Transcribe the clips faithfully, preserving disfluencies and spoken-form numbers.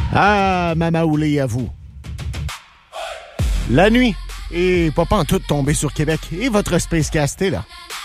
Ah, Mama Oulé, à vous. La nuit est pas pantoute tombée sur Québec et votre Spacecast est là.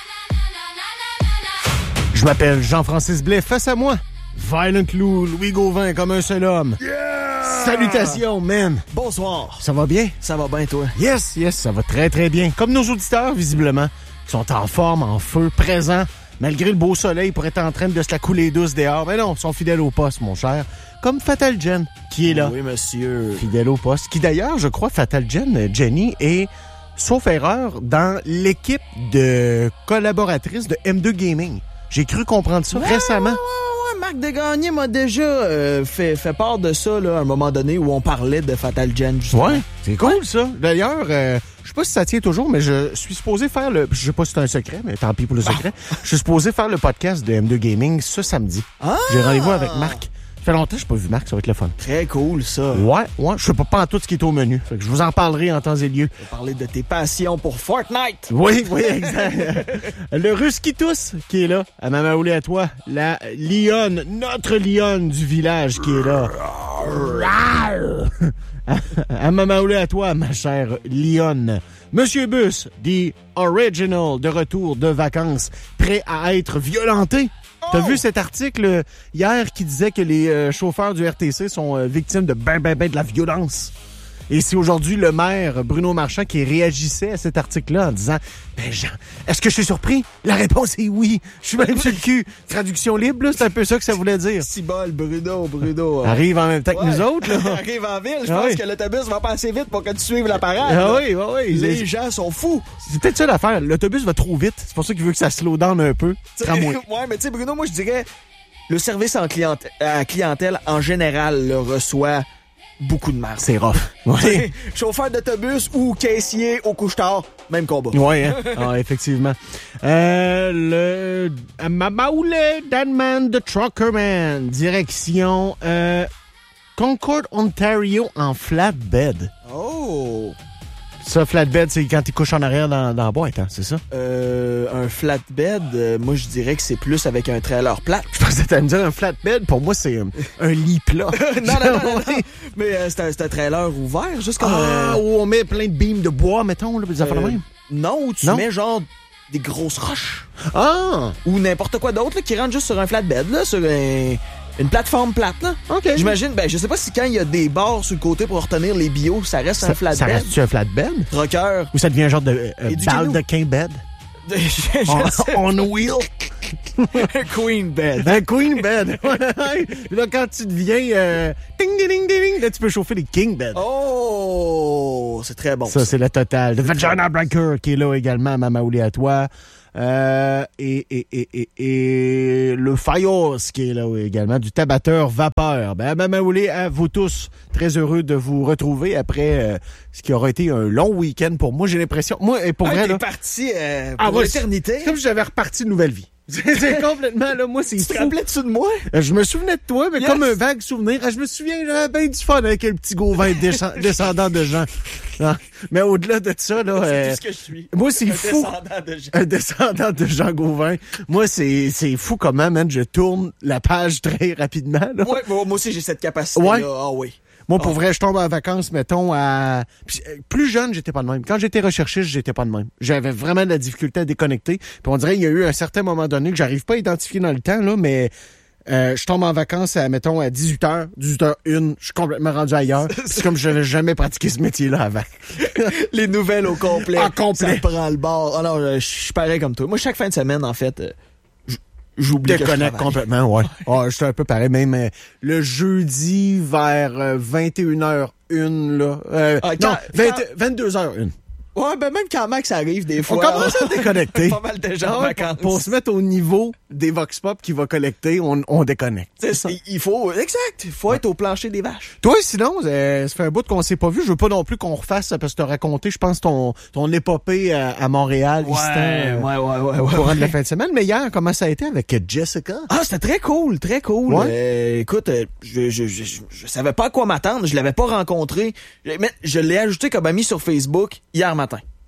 Je m'appelle Jean-Francis Blais, face à moi, Violent Lou, Louis Gauvin comme un seul homme. Yeah! Salutations, man. Bonsoir. Ça va bien? Ça va bien, toi? Yes, yes, ça va très, très bien. Comme nos auditeurs, visiblement, qui sont en forme, en feu, présents, malgré le beau soleil pour être en train de se la couler douce dehors. Mais non, ils sont fidèles au poste, mon cher. Comme Fatal Jen, qui est là. Oui, monsieur. Fidèle au poste. Qui d'ailleurs, je crois, Fatal Jen, Jenny, est, sauf erreur, dans l'équipe de collaboratrices de M deux Gaming. J'ai cru comprendre ça ouais, récemment. Ouais, ouais, ouais. Marc Desgagnés m'a déjà euh, fait, fait part de ça, là, à un moment donné, où on parlait de Fatal Jen, justement. Ouais, c'est cool, ça. D'ailleurs, euh, je sais pas si ça tient toujours, mais je suis supposé faire le... Je sais pas si c'est un secret, mais tant pis pour le secret. Ah. Je suis supposé faire le podcast de M deux Gaming ce samedi. Ah. J'ai rendez-vous avec Marc. Ça fait longtemps que je n'ai pas vu Marc, ça va être le fun. Très cool, ça. Ouais, ouais. Je sais pas, pas en tout ce qui est au menu. Fait que je vous en parlerai en temps et lieu. On va parler de tes passions pour Fortnite. Oui, oui, exact. Le Russe qui tousse, qui est là. À Mama Oulé à toi. La lionne, notre lionne du village qui est là. À Mama Oulé à toi, ma chère lionne. Monsieur Bus, the original, de retour de vacances, prêt à être violenté. T'as vu cet article hier qui disait que les euh, chauffeurs du R T C sont euh, victimes de ben, ben, ben de la violence? Et c'est aujourd'hui le maire Bruno Marchand qui réagissait à cet article-là en disant « Ben Jean, est-ce que je suis surpris? La réponse est oui. Je suis même sur le cul. » Traduction libre, là, c'est un peu ça que ça voulait dire. Si bol, Bruno, Bruno. Hein. Arrive en même temps que ouais. nous autres, là. Arrive en ville. Je ah pense oui. que l'autobus va pas assez vite pour que tu suives la parade. Ah oui, oui, oui. Les c'est... gens sont fous. C'est peut-être ça l'affaire. L'autobus va trop vite. C'est pour ça qu'il veut que ça slow down un peu. ouais, mais tu sais, Bruno, moi, je dirais, le service en clientèle, à clientèle, en général, le reçoit beaucoup de merde. C'est rough. Ouais. Chauffeur d'autobus ou caissier au couche-tard, même combat. Oui, hein? Ah, effectivement. Euh, le Mama Oulé, Danman, the Truckerman, direction euh, Concord, Ontario, en flatbed. Oh! Ça, flatbed, c'est quand tu couches en arrière dans, dans la boîte, hein, c'est ça? Euh, un flatbed, euh, moi, je dirais que c'est plus avec un trailer plat. Je pensais que t'allais me dire un flatbed. Pour moi, c'est un, un lit plat. non, non, non, non, non. Mais euh, c'est, un, c'est un trailer ouvert, juste comme... Ah, euh... où on met plein de beams de bois, mettons, là, des affaires de même. Non, où tu non? mets genre des grosses roches. Ah! Ou n'importe quoi d'autre, là, qui rentre juste sur un flatbed, là, sur un... Une plateforme plate, là. OK. J'imagine, ben, je sais pas si quand il y a des barres sur le côté pour retenir les bios, ça reste ça, un flatbed. Ça reste-tu un flatbed? Rocker. Ou ça devient un genre de euh, balle de king bed? je, je on, on wheel? un queen bed. Un queen bed. Là, quand tu deviens euh, ding, ding, ding, ding, là, tu peux chauffer des king beds. Oh! C'est très bon. Ça, ça. C'est le total. The Vagina Breaker qui est là également, Mama Oulé à toi. Euh, et, et, et, et, et le Fayos qui est là également, du Tabatteur Vapeur. Ben, Mama Oulé, à vous tous, très heureux de vous retrouver après euh, ce qui aura été un long week-end pour moi. J'ai l'impression, moi, pour ah, vrai, t'es là, parti euh, pour ah, moi, l'éternité. C'est comme si j'avais reparti une nouvelle vie. C'est, c'est complètement, là, moi, c'est Tu fou. te rappelais-tu de moi? Je me souvenais de toi, mais yes. Comme un vague souvenir. Je me souviens, j'avais bien du fun avec le petit Gauvin descend, descendant de Jean. Non. Mais au-delà de ça, là... C'est euh, tout ce que je suis. Moi, c'est un fou. Descendant de Jean. Un descendant de Jean Gauvin. Moi, c'est, c'est fou comment, man, je tourne la page très rapidement, là. Ouais, moi aussi, j'ai cette capacité-là. Ouais. Ah oui. Moi, pour oh. vrai, je tombe en vacances, mettons, à... Puis, plus jeune, j'étais pas de même. Quand j'étais recherchiste, j'étais pas de même. J'avais vraiment de la difficulté à déconnecter. Puis on dirait qu'il y a eu un certain moment donné que j'arrive pas à identifier dans le temps, là, mais euh, je tombe en vacances, à, mettons, à dix-huit heures, dix-huit heures une, je suis complètement rendu ailleurs. C'est comme je n'avais jamais pratiqué ce métier-là avant. Les nouvelles au complet. En complet. Ça prend le bord. Alors, je suis pareil comme toi. Moi, chaque fin de semaine, en fait... Euh, J'oublie déconnecte complètement, ouais. Ah, oh, j'étais un peu pareil, même euh, le jeudi vers euh, vingt et une heures une, là. Euh, ah, quand, non, vingt, quand... vingt-deux heures une. Ouais, ben même quand Max arrive, des fois... On commence à déconnecter. Pas mal de gens en vacances. Pour se mettre au niveau des Vox Pop qui va collecter, on, on déconnecte. C'est ça. Il faut... Exact. Il faut ouais. être au plancher des vaches. Toi, sinon, euh, ça fait un bout qu'on s'est pas vu. Je veux pas non plus qu'on refasse, parce que t'as raconté, je pense, ton, ton épopée à, à Montréal. Ouais, visitant, euh, ouais, ouais, ouais. Au ouais, courant ouais. de la fin de semaine. Mais hier, comment ça a été avec Jessica? Ah, c'était très cool, très cool. Ouais. Euh, écoute, euh, je, je, je, je, je savais pas à quoi m'attendre. Je l'avais pas rencontré. Mais je l'ai ajouté comme ami sur Facebook hier matin.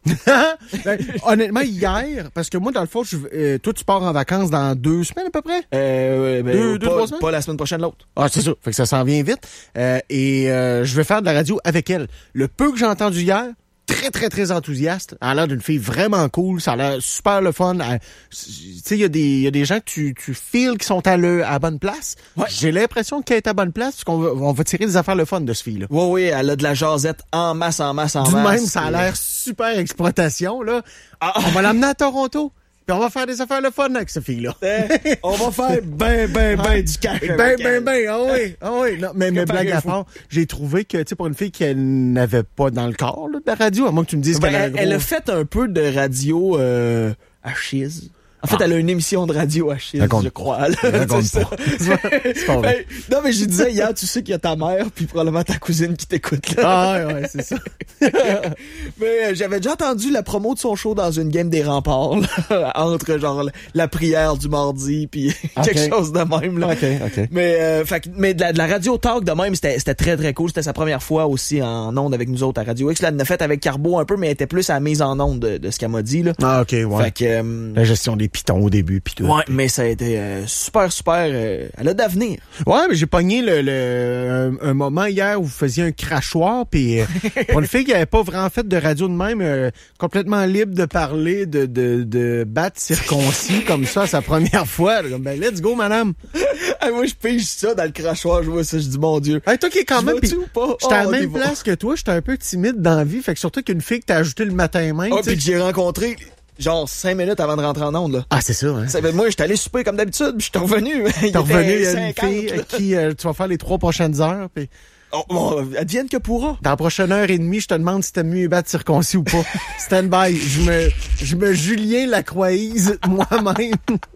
Ben, honnêtement, hier, parce que moi, dans le fond, je, euh, toi, tu pars en vacances dans deux semaines à peu près? Euh, ben, Deux- deux, pas, trois semaines? pas la semaine prochaine, l'autre. Ah, c'est ça. Fait que ça s'en vient vite. Euh, et euh, je vais faire de la radio avec elle. Le peu que j'ai entendu hier, très, très, très enthousiaste. Elle a l'air d'une fille vraiment cool. Ça a l'air super le fun. Elle- Tu sais, il y, a des- il y a des gens que tu, tu feels qui sont à, le, à la bonne place. Ouais. J'ai l'impression qu'elle est à la bonne place parce qu'on va, on va tirer des affaires le fun de ce fille-là. Oui, oui, elle a de la jasette en masse, en masse, en Du masse. même, ça a Et- l'air super exploitation, là. Ah, on va l'amener à Toronto. Puis on va faire des affaires le fun avec cette fille-là. Eh, on va faire ben, ben, ben du cash. Ben, avec ben, elle. ben, ah oui, ah oui. Non, mais, mais blague à part, j'ai trouvé que, tu sais, pour une fille qui n'avait pas dans le corps, là, de la radio, à moins que tu me dises Ben, qu'elle a un elle, gros... elle a fait un peu de radio euh, à Chiz. En fait, Ah. elle a une émission de radio à Chiz, Raconte je crois. là. Raconte C'est pas. ça. C'est pas vrai. Ben, non, mais je disais hier, tu sais qu'il y a ta mère, puis probablement ta cousine qui t'écoute là. Ah ouais, ouais, c'est ça. Mais euh, j'avais déjà entendu la promo de son show dans une game des remparts, là, entre genre la, la prière du mardi, puis quelque chose de même. Là. OK, OK. Mais, euh, fait, que- mais de la, de la radio talk de même, c'était c'était très très cool. C'était sa première fois aussi en ondes avec nous autres à Radio X. Là, elle en a fait avec Carbo un peu, mais elle était plus à la mise en ondes de, de ce qu'elle m'a dit. Là. Ah, OK, ouais. Fait que... euh, La gestion des pitons au début, puis tout. ouais, mais ça a été euh, super, super... euh, elle a d'avenir. Ouais, mais j'ai pogné le, le, un, un moment hier où vous faisiez un crachoir, puis euh, pour une fille qui avait pas vraiment fait de radio de même, euh, complètement libre de parler, de, de, de battre circoncis comme ça sa première fois. Là, comme, ben, let's go, madame. Ah, moi, je pige ça dans le crachoir, je vois ça, je dis, mon Dieu. Hey, toi qui es quand Tu même... vas-tu pis ou pas? J'étais à Oh, la on y même va. place que toi, j'étais un peu timide dans la vie, fait que surtout qu'une fille que t'as ajouté le matin même, Ah, tu sais. puis que j'ai rencontré genre cinq minutes avant de rentrer en onde, là. Ah, c'est ça, hein. Ça fait, moi, j'étais allé souper comme d'habitude, puis j'étais revenu. Il T'es était revenu, il y a une cinquante, fille là. à qui euh, tu vas faire les trois prochaines heures, puis Oh, bon, advienne que pourra. dans la prochaine heure et demie, je te demande si t'aimes mieux battre circoncis ou pas. Stand by. Je me, je me Julien Lacroix-ise moi-même.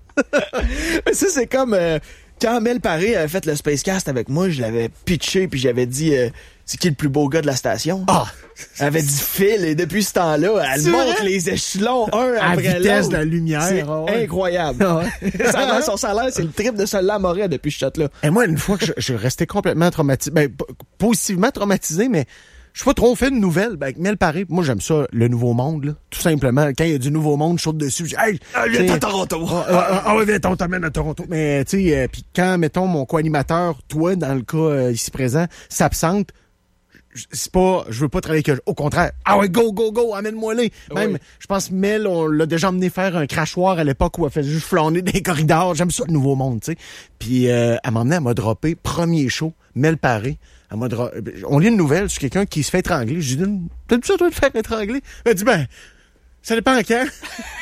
Mais ça, c'est comme euh, quand Mel Paré avait fait le Spacecast avec moi, je l'avais pitché, puis j'avais dit euh, c'est qui le plus beau gars de la station? Ah! Elle avait dit Phil, et depuis ce temps-là, elle C'est monte vrai? les échelons un À après vitesse l'autre. de la lumière. C'est ah ouais. incroyable. Ah ouais. Ça a l'air- son salaire, c'est le triple de celui-là à Moret depuis ce shot-là. Et moi, une fois que je, je restais complètement traumatisé, ben, p- positivement traumatisé, mais je suis pas trop fait de nouvelles. Ben, avec Mel Paré, moi, j'aime ça, le Nouveau Monde, là. Tout simplement. Quand il y a du Nouveau Monde, je saute dessus. Je dis, hey! Ah, t'sais, viens à Toronto. Ah, ah, ah ouais, viens, on t'amène à Toronto. Mais, tu sais, euh, puis quand, mettons, mon co-animateur, toi, dans le cas euh, ici présent, s'absente, j- c'est pas, je veux pas travailler avec eux. Au contraire. Ah ouais, go, go, go, amène-moi les. Même, Oui. je pense, Mel, on l'a déjà emmené faire un crachoir à l'époque où elle faisait juste flâner des corridors. J'aime ça, le Nouveau Monde, tu sais. Puis, euh, elle m'a emmené, elle m'a droppé, premier show, Mel Paré. Elle m'a dro- On lit une nouvelle sur quelqu'un qui se fait étrangler. J'ai dit, t'aimes ça, toi, de faire étrangler? Elle dit, ben, ça dépend à quand.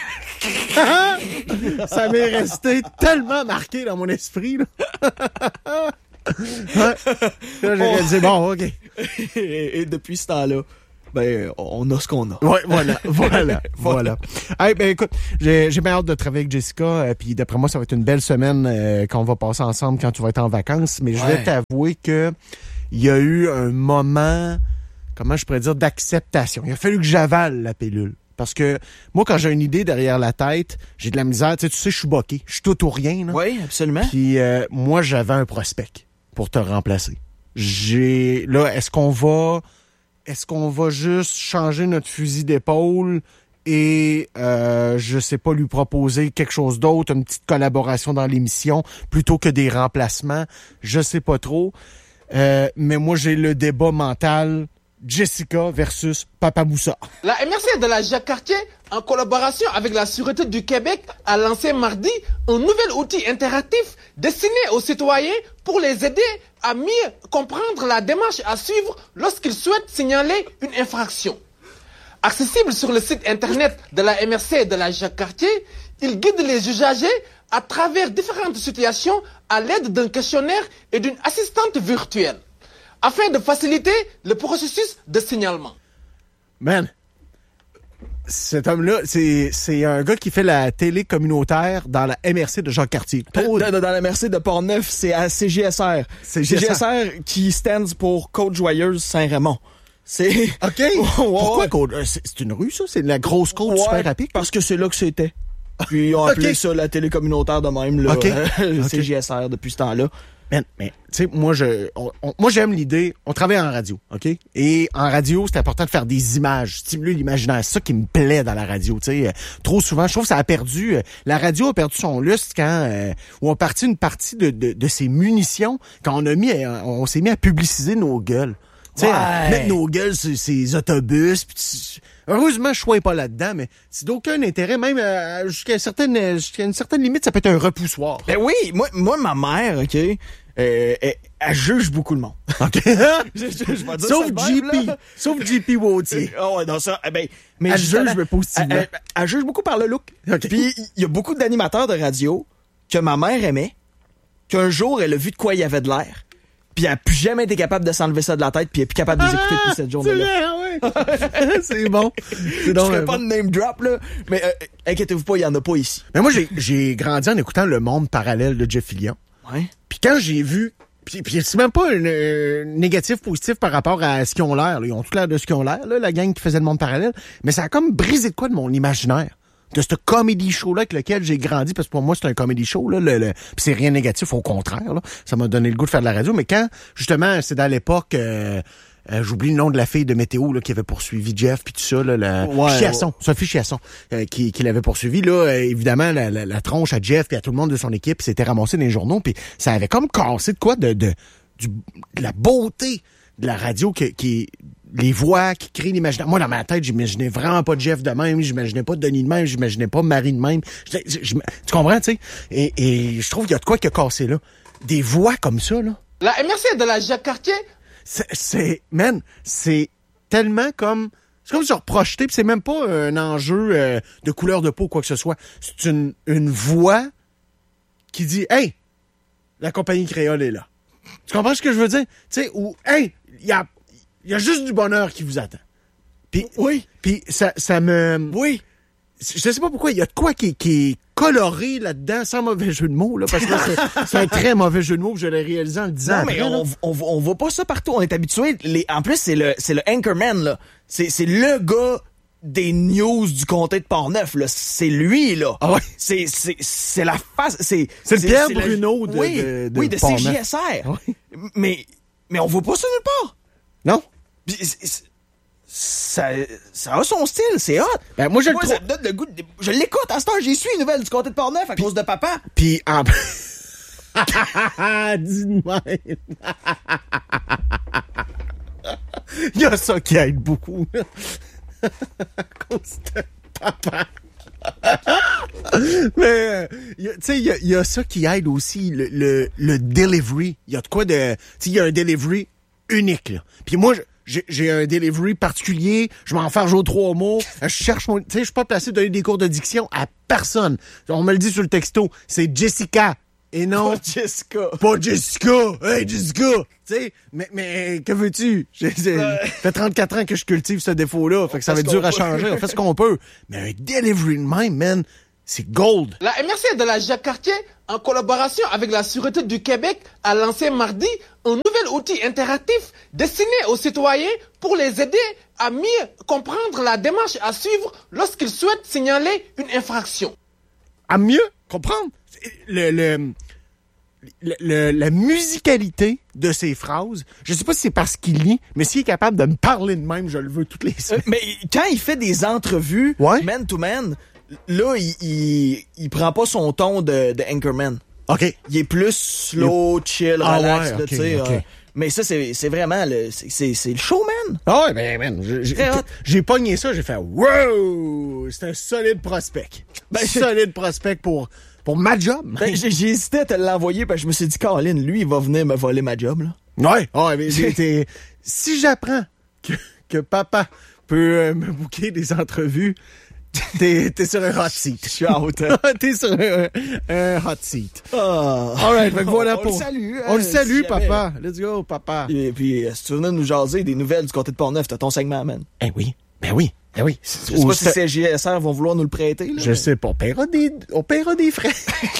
Ça m'est resté tellement marqué dans mon esprit, là. Ouais. Là, j'ai réalisé, bon, OK. et, et depuis ce temps-là, ben, on a ce qu'on a. Ouais, voilà, voilà, voilà. Hey, ben écoute, j'ai j'ai bien hâte de travailler avec Jessica, euh, puis d'après moi, ça va être une belle semaine euh, qu'on va passer ensemble quand tu vas être en vacances, mais je vais Ouais. t'avouer que il y a eu un moment, comment je pourrais dire, d'acceptation. Il a fallu que j'avale la pilule. Parce que moi, quand j'ai une idée derrière la tête, j'ai de la misère. Tu sais, tu sais, je suis boqué. Je suis tout ou rien, là. Oui, absolument. Puis euh, moi, j'avais un prospect pour te remplacer. J'ai là, est-ce qu'on va est-ce qu'on va juste changer notre fusil d'épaule et euh, je sais pas lui proposer quelque chose d'autre, une petite collaboration dans l'émission plutôt que des remplacements, je sais pas trop. Euh, mais moi j'ai le débat mental Jessica versus Papa Moussa. La M R C de la Jacques-Cartier, en collaboration avec la Sûreté du Québec, a lancé mardi un nouvel outil interactif destiné aux citoyens pour les aider à mieux comprendre la démarche à suivre lorsqu'ils souhaitent signaler une infraction. Accessible sur le site internet de la M R C de la Jacques-Cartier, il guide les usagers à travers différentes situations à l'aide d'un questionnaire et d'une assistante virtuelle, afin de faciliter le processus de signalement. Man, cet homme-là, c'est, c'est un gars qui fait la télé communautaire dans la M R C de Jacques-Cartier. Dans, dans la M R C de Portneuf, c'est à C G S R. C G S R. C G S R qui stands pour Côte-Joyeuse Saint-Raymond. C'est... OK. Ouais, Pourquoi ouais. Côte- euh, C'est, c'est une rue, ça? C'est la grosse côte Ouais, super rapide? parce que c'est là que c'était. Puis ils ont appelé Ok. ça la télé communautaire de même, là. Ok. Euh, Ok. C G S R depuis ce temps-là. Mais, mais tu sais, moi, je, on, on, moi, j'aime l'idée. On travaille en radio, OK? Et en radio, c'est important de faire des images, stimuler l'imaginaire. C'est ça qui me plaît dans la radio, tu sais. Euh, trop souvent, je trouve que ça a perdu... Euh, la radio a perdu son lustre quand... Euh, où on partit une partie de, de, de ses munitions quand on a mis... À, on s'est mis à publiciser nos gueules. Tu sais, Ouais. mettre nos gueules sur ces autobus. Pis, heureusement, je ne pas là-dedans, mais c'est d'aucun intérêt. Même euh, jusqu'à, une certaine, jusqu'à une certaine limite, ça peut être un repoussoir. Ben oui, moi, moi ma mère, OK, euh, elle, elle juge beaucoup le monde. OK? je, je, je vais dire Sauf ça de J même, P. là. Sauf J P Wautier. Ah ouais, non, ça, eh ben, mais Elle justement, juge, mais positivement. Elle, elle- elle juge beaucoup par le look. OK. Puis, il y a beaucoup d'animateurs de radio que ma mère aimait, qu'un jour, elle a vu de quoi il y avait de l'air, puis elle n'a plus jamais été capable de s'enlever ça de la tête, puis elle n'est plus capable de les écouter depuis cette journée-là. C'est vrai, ouais. C'est bon. C'est Je donc, ferai euh, pas de name drop, là, mais euh, inquiétez-vous pas, il y en a pas ici. Mais moi, j'ai, j'ai grandi en écoutant Le Monde parallèle de Jeff Fillion. Ouais. Puis quand j'ai vu... Puis, puis c'est même pas un euh, négatif, positif par rapport à ce qu'ils ont l'air. Là. Ils ont tout l'air de ce qu'ils ont l'air, là, la gang qui faisait Le Monde parallèle. Mais ça a comme brisé de quoi de mon imaginaire. De ce comedy show-là avec lequel j'ai grandi, parce que pour moi, c'est un comedy show, là, le, le, pis c'est rien de négatif, au contraire, là. Ça m'a donné le goût de faire de la radio, mais quand, justement, c'est dans l'époque, euh, euh, j'oublie le nom de la fille de Météo, là, qui avait poursuivi Jeff, puis tout ça, là, la, Ouais, Chiasson, ouais. Sophie Chiasson, euh, qui, qui l'avait poursuivi, là, euh, évidemment, la, la, la tronche à Jeff, puis à tout le monde de son équipe, s'était ramassé dans les journaux, puis ça avait comme cassé de quoi, de, de, du, de la beauté de la radio qui, qui les voix qui créent l'imaginaire. Moi, dans ma tête, j'imaginais vraiment pas Jeff de même, j'imaginais pas Denis de même, j'imaginais pas Marie de même. Je, je, je, tu comprends, tu sais? Et, et je trouve qu'il y a de quoi qui a cassé là. Des voix comme ça, là. La M R C de la Jacques-Cartier, C'est, c'est, man, c'est tellement comme... C'est comme si on projeté, puis c'est même pas un enjeu euh, de couleur de peau ou quoi que ce soit. C'est une, une voix qui dit « Hey, la compagnie créole est là. » Tu comprends ce que je veux dire? Tu sais, ou « Hey, il y a, y a juste du bonheur qui vous attend. » Puis Oui. Puis ça, ça me... Oui. Je sais pas pourquoi, il y a de quoi qui, qui est coloré là-dedans, sans mauvais jeu de mots, là, parce que c'est, c'est un très mauvais jeu de mots que je l'ai réalisé en le disant. Non, mais après, là. on, on, on voit pas ça partout. On est habitué. Les, en plus, c'est le, c'est le Anchorman, là. C'est, c'est le gars des news du comté de Portneuf, là. C'est lui, là. Ah ouais? C'est, c'est, c'est la face. C'est, C'est le Pierre c'est Bruno de- oui, de- de oui, de Portneuf. C J S R. Oui. Mais, mais on voit pas ça nulle part. Non? Puis, c'est- c'est- ça, ça a son style, c'est hot. Ben, moi, je le Moi, trouve- ça me donne le goût de... Je l'écoute à cette heure, j'y suis, les nouvelles du comté de Portneuf à cause de papa. Puis en... Dis de même. Il y a ça qui aide beaucoup. À cause de papa. Mais, euh, y a- tu sais, il y, a- il y a ça qui aide aussi, le, le, le delivery. Il y a de quoi de... Tu sais, il y a un delivery unique, là. Puis moi, je- j'ai, j'ai un delivery particulier, je m'en fais aux trois mots, je cherche mon... Tu sais, je suis pas placé de donner des cours de diction à personne. On me le dit sur le texto, c'est Jessica. Et non... Oh, Jessica. Pas Jessica! Hey, Jessica! Tu sais, mais, mais que veux-tu? J'ai, j'ai, ça fait trente-quatre ans que je cultive ce défaut-là, fait que ça va être dur à changer. On fait ce qu'on peut. Mais un delivery de même, man, c'est gold. la M R C de la Jacques-Cartier, en collaboration avec la Sûreté du Québec, a lancé mardi un nouvel outil interactif destiné aux citoyens pour les aider à mieux comprendre la démarche à suivre lorsqu'ils souhaitent signaler une infraction. À mieux comprendre le, le, le- le- la musicalité de ses phrases. Je sais pas si c'est parce qu'il lit, mais s'il est capable de me parler de même, je le veux toutes les Euh, semaines. mais quand il fait des entrevues Ouais. man to man, là, il, il, il prend pas son ton de, de Anchorman. OK. Il est plus slow, chill, Ah relax, ouais, là, ok, tu sais. ok. euh, mais ça, c'est, c'est vraiment le, c'est, c'est, c'est le showman. Ah ouais, ben, man, j'ai, j'ai, Très hot. j'ai pogné ça, j'ai fait « Wow! C'est un solide prospect. Ben, solide prospect pour, pour ma job. Ben, j'ai, j'ai hésité à te l'envoyer parce que je me suis dit, Colin, lui, il va venir me voler ma job, là. Ouais, ouais, mais j'ai été... Si j'apprends que, que papa peut euh, me booker des entrevues, t'es, t'es sur un hot seat. Je suis out. T'es sur un, un hot seat. Ah. All right, fait que voilà On pour... le salue. On le hein, salue, si jamais. papa. Let's go, papa. Et puis, euh, si tu venais nous jaser des nouvelles du comté de Portneuf, t'as ton segment, man. Eh oui, ben oui, ben oui. Je sais pas si C J S R vont vouloir nous le prêter, là. Je sais pas. On paiera des, on paiera des frais.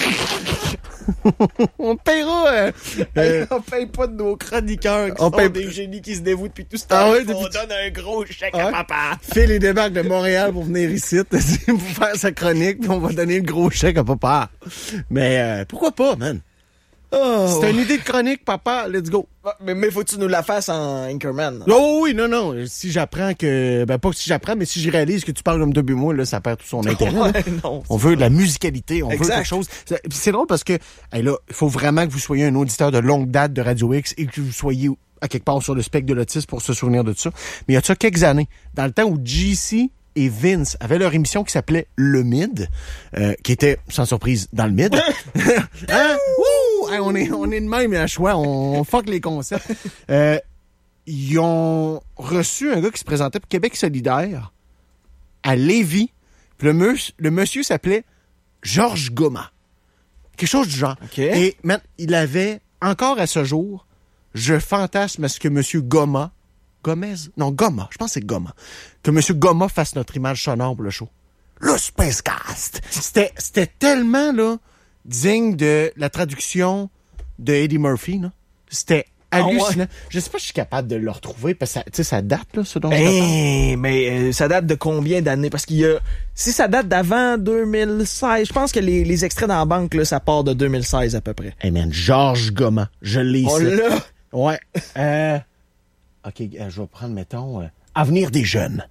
on paiera... euh, euh, on paye pas de nos chroniqueurs qui On sont paye- des génies qui se dévouent depuis tout ce Ah temps. ouais, on depuis- donne un gros chèque Ouais. à papa. Phil et débarque de Montréal pour venir ici pour faire sa chronique, puis on va donner le gros chèque à papa. Mais euh, pourquoi pas, man? Oh, C'est une idée de chronique, papa. Let's go. Mais, mais faut que tu nous la fasses en Anchorman. Oh oui, non, non. Si j'apprends que... Ben, pas si j'apprends, mais si je réalise que tu parles comme deux mois, là, ça perd tout son intérêt. Ouais, non, on veut de la musicalité, on exact. veut quelque chose. C'est, c'est drôle parce que, hey, là, il faut vraiment que vous soyez un auditeur de longue date de Radio X et que vous soyez à quelque part sur le spectre de l'autisme pour se souvenir de tout ça. Mais il y a ça quelques années, dans le temps où G C et Vince avaient leur émission qui s'appelait Le Mid, euh, qui était, sans surprise, dans le mid. Hein? Wouh! Hey, on est, on est de même à choix, on, on fuck les concepts. Euh, ils ont reçu un gars qui se présentait pour Québec solidaire à Lévis. Puis le, mus- le monsieur s'appelait Georges Goma. Quelque chose du genre. Okay. Et man, il avait, encore à ce jour, je fantasme à ce que monsieur Goma, Gomez? Non, Goma. Je pense que c'est Goma. Que M. Goma fasse notre image sonore pour le show. Le Spacecast! C'était, c'était tellement, là, digne de la traduction de Eddie Murphy, là. C'était hallucinant. Ah ouais. Je sais pas si je suis capable de le retrouver, parce que ça, tu sais, ça date, là, ce dont hey, je parle. Mais euh, ça date de combien d'années? Parce qu'il y a... Si ça date d'avant deux mille seize, je pense que les, les extraits dans la banque, là, ça part de deux mille seize à peu près. Hey man, Georges Goma. Je l'ai ici. Oh là! Ouais. Euh... OK, euh, je vais prendre, mettons, euh, Avenir des jeunes.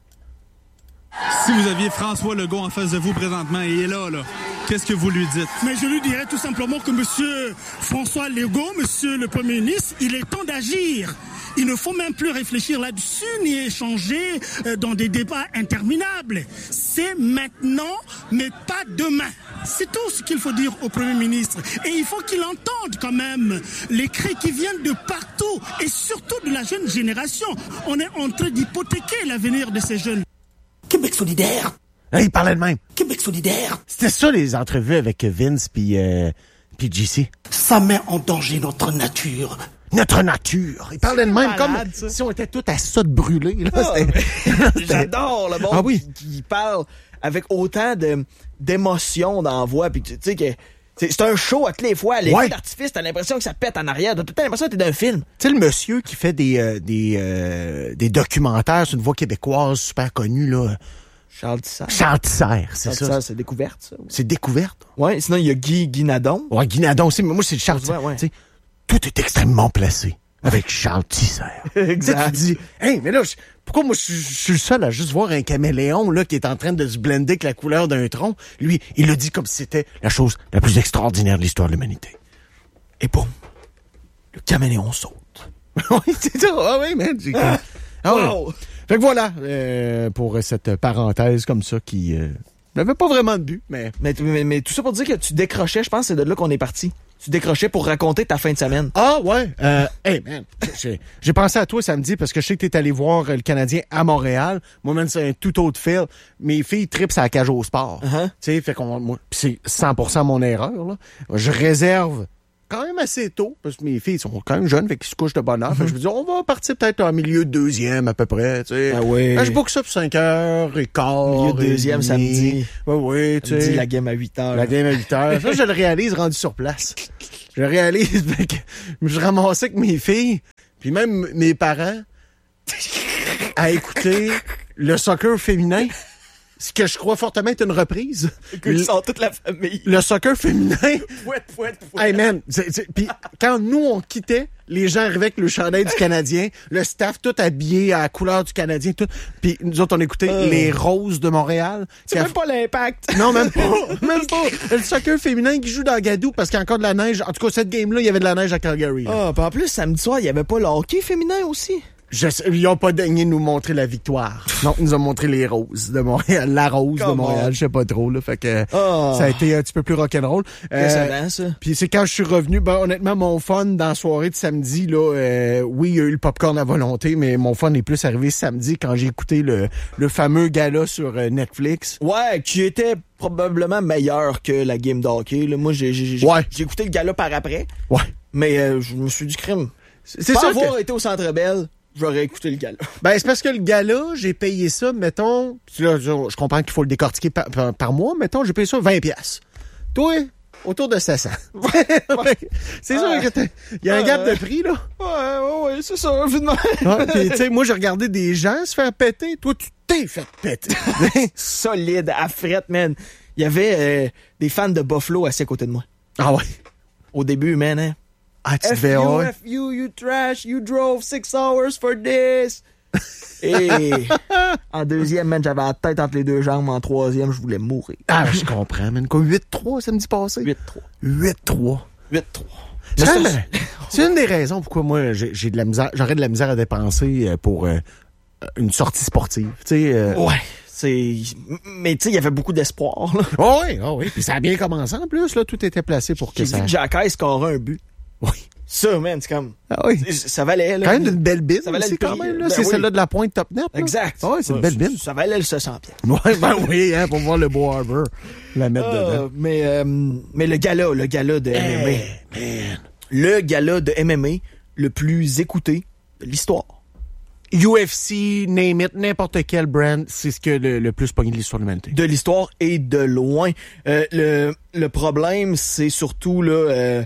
Si vous aviez François Legault en face de vous présentement et il est là, là, qu'est-ce que vous lui dites? Mais je lui dirais tout simplement que monsieur François Legault, monsieur le Premier ministre, il est temps d'agir. Il ne faut même plus réfléchir là-dessus ni échanger euh, dans des débats interminables. C'est maintenant, mais pas demain. C'est tout ce qu'il faut dire au Premier ministre. Et il faut qu'il entende quand même les cris qui viennent de partout et surtout de la jeune génération. On est en train d'hypothéquer l'avenir de ces jeunes. Québec solidaire. Là, il parlait de même. Québec solidaire. C'était ça, les entrevues avec Vince puis euh, puis G C. Ça met en danger notre nature. Notre nature. Il parlait de même malade, comme ça. si on était tous à ça de brûler. Là. Ah, C'était- j'adore le monde Ah oui. qui, qui parle avec autant de d'émotion dans la voix. Puis tu sais que c'est, c'est un show à toutes les fois. Les Ouais. feux d'artifice, t'as l'impression que ça pète en arrière. T'as tout le temps l'impression que t'es dans un film. Tu sais, le monsieur qui fait des euh, des euh, des documentaires sur une voix québécoise super connue, là. Charles Tissard. Charles Tisser, c'est Charles ça. Tissard, c'est découverte, ça. C'est découverte. Ouais, sinon il y a Guy Guinadon. Ouais, Guinadon aussi, mais moi, c'est Charles Tisser. Ouais, ouais. Tu sais, tout est extrêmement placé avec Charles Tisser. Exact. Tu sais, tu dis, hey, mais là, je- pourquoi moi, je je suis le seul à juste voir un caméléon, là, qui est en train de se blender avec la couleur d'un tronc? Lui, il le dit comme si c'était la chose la plus extraordinaire de l'histoire de l'humanité. Et bon, le caméléon saute. Oui, c'est ça. Ah oui, man. j'ai- Ah ouais. Wow. Fait que voilà, euh, pour cette parenthèse comme ça qui euh, n'avait pas vraiment de but, mais... Mais, mais, mais tout ça pour dire que tu décrochais, je pense que c'est de là qu'on est parti. Tu décrochais pour raconter ta fin de semaine. Ah ouais, euh, hey man, j'ai, j'ai pensé à toi samedi parce que je sais que t'es allé voir le Canadien à Montréal. Moi, man, c'est un tout autre feel. Mes filles tripent à la cage au sport. Uh-huh. Tu sais, fait qu'on, moi, pis c'est cent pour cent mon erreur, là. Je réserve quand même assez tôt, parce que mes filles sont quand même jeunes, fait qu'ils se couchent de bonne heure. Fait que je me dis, on va partir peut-être en milieu de deuxième, à peu près, tu sais. Ah oui. Là, je book ça pour cinq heures et quart. Milieu de deuxième, et demi. samedi. Ouais, ouais, tu Tu dis sais. la game à huit heures. La game à huit heures. Ça, je le réalise rendu sur place. Je le réalise, fait que je ramassais avec mes filles, puis même mes parents, à écouter le soccer féminin, ce que je crois fortement être une reprise. Ils Le, sont toute la famille. le soccer féminin. Fouette, fouette, fouette. Hey man, c'est- c'est- puis quand nous on quittait, les gens arrivaient avec le chandail du Canadien, le staff tout habillé à la couleur du Canadien, tout. Puis nous autres on écoutait Euh. les Roses de Montréal. C'est Qui a- même pas l'impact. non, même pas. Même pas. Le soccer féminin qui joue dans Gadou parce qu'il y a encore de la neige. En tout cas, cette game-là, il y avait de la neige à Calgary. là. Ah, puis en plus, samedi soir, il y avait pas le hockey féminin aussi. Je sais- ils ont pas daigné nous montrer la victoire. Non, ils nous ont montré les roses de Montréal. La rose de Come Montréal, on. je sais pas trop. Là, fait que Ah. ça a été un petit peu plus rock'n'roll. Euh, Impressionnant, ça. Puis c'est quand je suis revenu, ben honnêtement, mon fun dans la soirée de samedi, là, euh, oui, il y a eu le popcorn à volonté, mais mon fun est plus arrivé samedi quand j'ai écouté le, le fameux gala sur euh, Netflix. Ouais, qui était probablement meilleur que la game de hockey. Là. Moi, j'ai, j'ai, j'ai, Ouais. j'ai écouté le gala par après, Ouais. mais euh, je me suis dit crime. C'est c'est Pas sûr avoir que... été au Centre Bell, j'aurais écouté le gala. Ben, c'est parce que le gala, j'ai payé ça, mettons, là, je je comprends qu'il faut le décortiquer par, par, par mois, mettons, j'ai payé ça vingt piastres. Toi, autour de sept cents. C'est sûr que t'as- il y a un gap de prix, là. Ouais, ouais, ouais, c'est ça, évidemment. Ouais, puis, tu sais, moi, j'ai regardé des gens se faire péter. Toi, tu t'es fait péter. Solide, à frette, man. Il y avait euh, des fans de Buffalo assis à côté de moi. Ah ouais. Au début, man, hein. Ah, tu F devais, you, ouais. F you, you trash, you drove six hours for this. Et en deuxième, man, j'avais la tête entre les deux jambes. En troisième, je voulais mourir. Ah, je comprends, man. Quoi, huit trois samedi passé? huit trois. huit trois. huit trois. C'est, quand même- c'est une des raisons pourquoi moi, j'ai, j'ai de la misère, j'aurais de la misère à dépenser pour euh, une sortie sportive. Tu sais. Euh... Ouais. C'est... Mais tu sais, il y avait beaucoup d'espoir. Là. Oh oui, oh oui. Puis ça a bien commencé en plus, là. Tout était placé pour que J'ai ça. vu que Jacques scorait un but. Oui. Ça, man, c'est comme... Ah oui. Ça valait, là. Quand même d'une belle bine. Ça valait c'est le quand prix. même, là. Ben c'est oui. celle-là de la pointe top net. Là. Exact. Ah oui, c'est une belle bine. Ça valait le cent pieds. Ouais, ben oui, hein, pour voir le Beau Harbor. La mettre Euh, dedans. mais, euh, mais le gala, le gala de M M A. Hey, man. Le gala de M M A le plus écouté de l'histoire. U F C, name it, n'importe quel brand, c'est ce que le, le plus pogné de l'histoire de l'humanité. De l'histoire et de loin. Euh, le, le problème, c'est surtout là euh,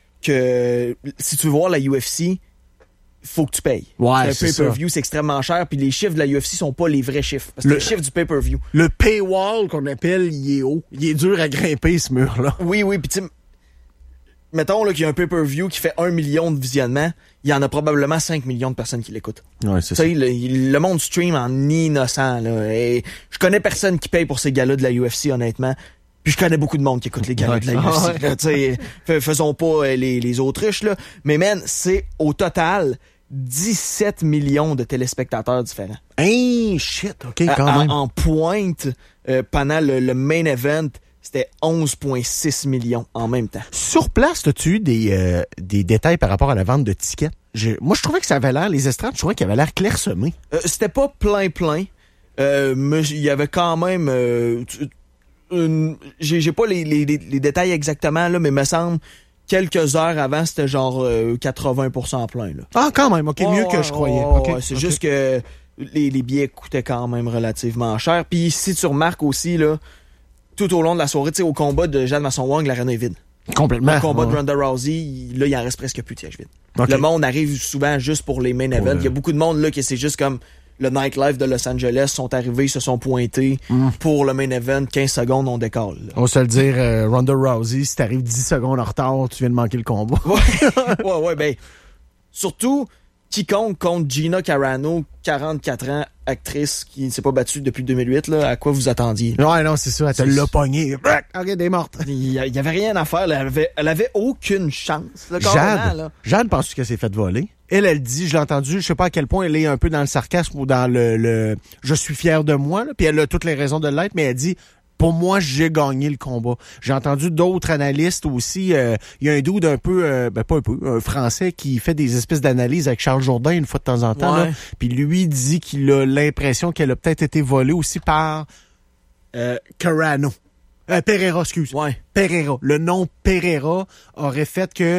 que si tu veux voir la U F C, faut que tu payes. Ouais, c'est un c'est pay-per-view, c'est extrêmement cher, puis les chiffres de la U F C sont pas les vrais chiffres. Parce que Le- les chiffres du pay-per-view. Le paywall qu'on appelle, il est haut. Il est dur à grimper, ce mur-là. Oui, oui, puis tu sais, mettons là, qu'il y a un pay-per-view qui fait un million de visionnements, il y en a probablement cinq millions de personnes qui l'écoutent. Ouais, c'est Tu sais, le, le monde stream en innocent, là. Et je connais personne qui paye pour ces gars-là de la U F C, honnêtement. Puis je connais beaucoup de monde qui écoute les gars Ouais. de la U F C. Ah ouais. là, tu sais, fais- faisons pas euh, les, les autruches, là. Mais man, c'est au total dix-sept millions de téléspectateurs différents. Hey, shit, OK, quand À- à- même. En pointe, euh, pendant le, le main event, c'était onze virgule six millions en même temps. Sur place, as-tu eu des, euh, des détails par rapport à la vente de tickets? Je- moi, je trouvais que ça avait l'air, les estrades, je trouvais qu'il avait l'air clairsemé. Euh, c'était pas plein plein, euh, mais il y avait quand même... euh, tu- une- j'ai, j'ai pas les, les, les, les détails exactement, là, mais me semble quelques heures avant, c'était genre euh, quatre-vingts pour cent plein. Là. Ah, quand même, OK, mieux Ouais, que je croyais. ouais, OK, ouais, c'est OK. juste que les, les billets coûtaient quand même relativement cher. Puis si tu remarques aussi, là, tout au long de la soirée, tu sais, au combat de Jade Masson-Wang, l'arène est vide. Complètement. Au combat de ouais. Ronda Rousey, il- là, il en reste presque plus de sièges vides. OK. Le monde arrive souvent juste pour les main Pour events. le- Il y a beaucoup de monde là qui c'est juste comme le nightlife de Los Angeles sont arrivés, se sont pointés Mm. pour le main event. quinze secondes, on décolle. là. On va se le dire, euh, Ronda Rousey, si t'arrives dix secondes en retard, tu viens de manquer le combat. Ouais, ouais, ouais, ben, surtout, quiconque contre Gina Carano, quarante-quatre ans, actrice qui ne s'est pas battue depuis deux mille huit, là, à quoi vous attendiez? Ouais, non, c'est ça, elle te C'est- l'a pogné. OK, elle est morte. Il y, a- il y avait rien à faire, là. Elle avait, elle avait aucune chance, là, carrément, Jade, là. Jade, penses-tu qu'elle s'est fait voler? Elle, elle dit, je l'ai entendu, je sais pas à quel point elle est un peu dans le sarcasme ou dans le, le je suis fier de moi, là, puis elle a toutes les raisons de l'être, mais elle dit, pour moi, j'ai gagné le combat. J'ai entendu d'autres analystes aussi. euh, Il y a un dude un peu, euh, ben pas un peu, un Français qui fait des espèces d'analyses avec Charles Jourdain une fois de temps en temps. Ouais. là. Puis lui dit qu'il a l'impression qu'elle a peut-être été volée aussi par euh, Carano. Euh, Pereira, excuse. Ouais. Pereira. Le nom Pereira aurait fait que,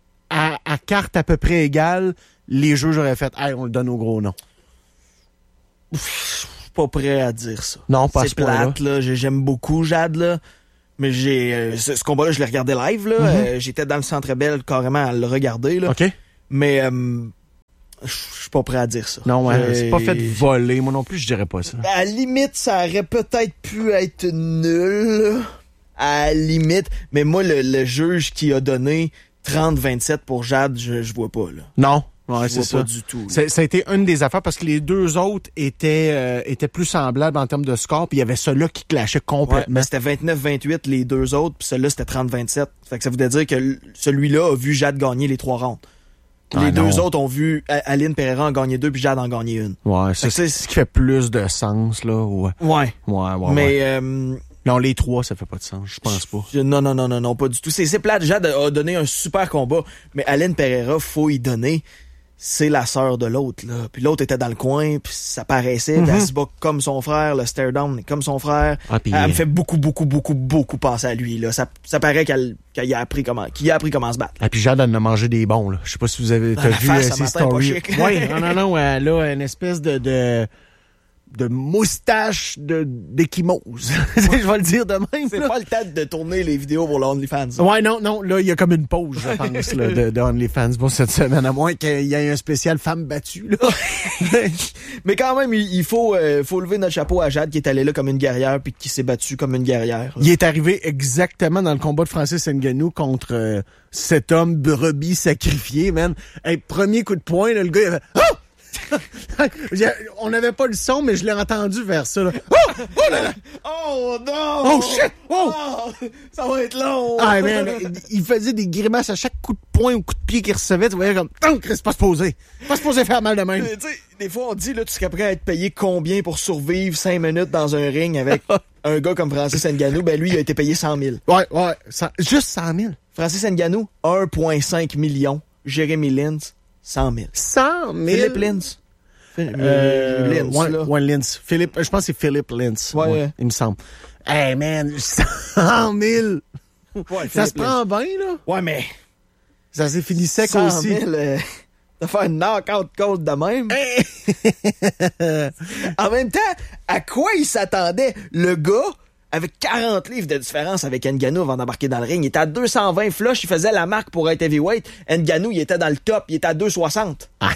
à, à carte à peu près égale, les juges auraient fait, hey, on le donne au gros nom. Je suis pas prêt à dire ça. Non, pas à C'est ce point-là. plate, là. J'ai- J'aime beaucoup Jade, là. Mais j'ai, euh, ce, ce combat-là, je l'ai regardé live, là. Euh, j'étais dans le Centre Bell carrément à le regarder, là. OK? Mais, euh, je suis pas prêt à dire ça. Non, ouais, Euh, c'est pas fait voler. Moi non plus, je dirais pas ça. À la limite, ça aurait peut-être pu être nul. là. À la limite. Mais moi, le, le juge qui a donné trente vingt-sept pour Jade, je, je vois pas, là. Non. Ouais, je c'est vois ça. pas du tout. là. C'est- Ça a été une des affaires parce que les deux autres étaient, euh, étaient plus semblables en termes de score, puis il y avait celui-là qui clashait Ouais, complètement. mais c'était vingt-neuf vingt-huit les deux autres, puis celui-là c'était trente vingt-sept. Fait que ça voulait dire que l- celui-là a vu Jade gagner les trois rounds. Ah, les non. deux autres ont vu A- Aline Pereira en gagner deux, puis Jade en gagner une. Ouais, ça, Fait que c'est c'est- ce qui fait plus de sens, là. Ouais, Ouais. ouais, ouais. mais ouais. euh, Non, les trois, ça fait pas de sens, je pense pas. je- non, non, non, non, non, pas du tout. C'est c'est plate. Jade a a donné un super combat, mais Aline Pereira, faut y donner. C'est la sœur de l'autre, là. Puis l'autre était dans le coin, puis ça paraissait. Puis elle se bat comme son frère, le stare down est comme son frère. Ah, puis- Elle me fait beaucoup, beaucoup, beaucoup, beaucoup penser à lui, là. Ça, ça paraît qu'elle qu'elle y a appris comment, qu'il a appris comment se battre. Ah, puis Jade, elle en a mangé des bons, là. Je sais pas si vous avez Dans t'as la vu face, euh, ce ses matin, pas stories. chic. Ouais, non, non, non, elle a une espèce de, de de moustache de, d'échymose. Je vais le dire de même. C'est là. pas le temps de tourner les vidéos pour l'OnlyFans. Ouais, non, non. Là, il y a comme une pause, je pense, là, de, de OnlyFans pour cette semaine, à moins qu'il y ait un spécial femme battue. Là. Mais quand même, il, il faut, euh, faut lever notre chapeau à Jade qui est allée là comme une guerrière puis qui s'est battue comme une guerrière. Il est arrivé exactement dans le combat de Francis Ngannou contre euh, cet homme brebis sacrifié, man. Hey, premier coup de poing, là, le gars, il avait... Oh! On n'avait pas le son, mais je l'ai entendu vers ça. Là. Oh! Oh là là! Oh non! Oh shit! Oh! Oh, ça va être long! Ah, man, il faisait des grimaces à chaque coup de poing ou coup de pied qu'il recevait. Tu voyais comme, oh, Chris, pas se poser. Pas se poser faire mal de même. Tu sais, des fois, on dit, là, tu serais prêt à être payé combien pour survivre cinq minutes dans un ring avec un gars comme Francis Ngannou? Ben, lui, il a été payé cent mille. Ouais, ouais. cent, juste cent mille. Francis Ngannou, un virgule cinq million. Jérémy Lins, cent mille. cent mille? Philippe Lins. Euh, Lins, ouais, là. ouais, Lins. Philippe, je pense que c'est Philippe Lins. Ouais, ouais. Il me semble. Hey, man, cent mille! Ouais, Ça se Philippe prend bien, là? Ouais, mais Ça s'est fini sec cent aussi. mille, euh, de faire une knockout code de même. En même temps, à quoi il s'attendait? Le gars, avec quarante livres de différence avec Ngannou avant d'embarquer dans le ring, il était à deux cent vingt flush, il faisait la marque pour être heavyweight. Ngannou, il était dans le top, il était à deux cent soixante. Ah.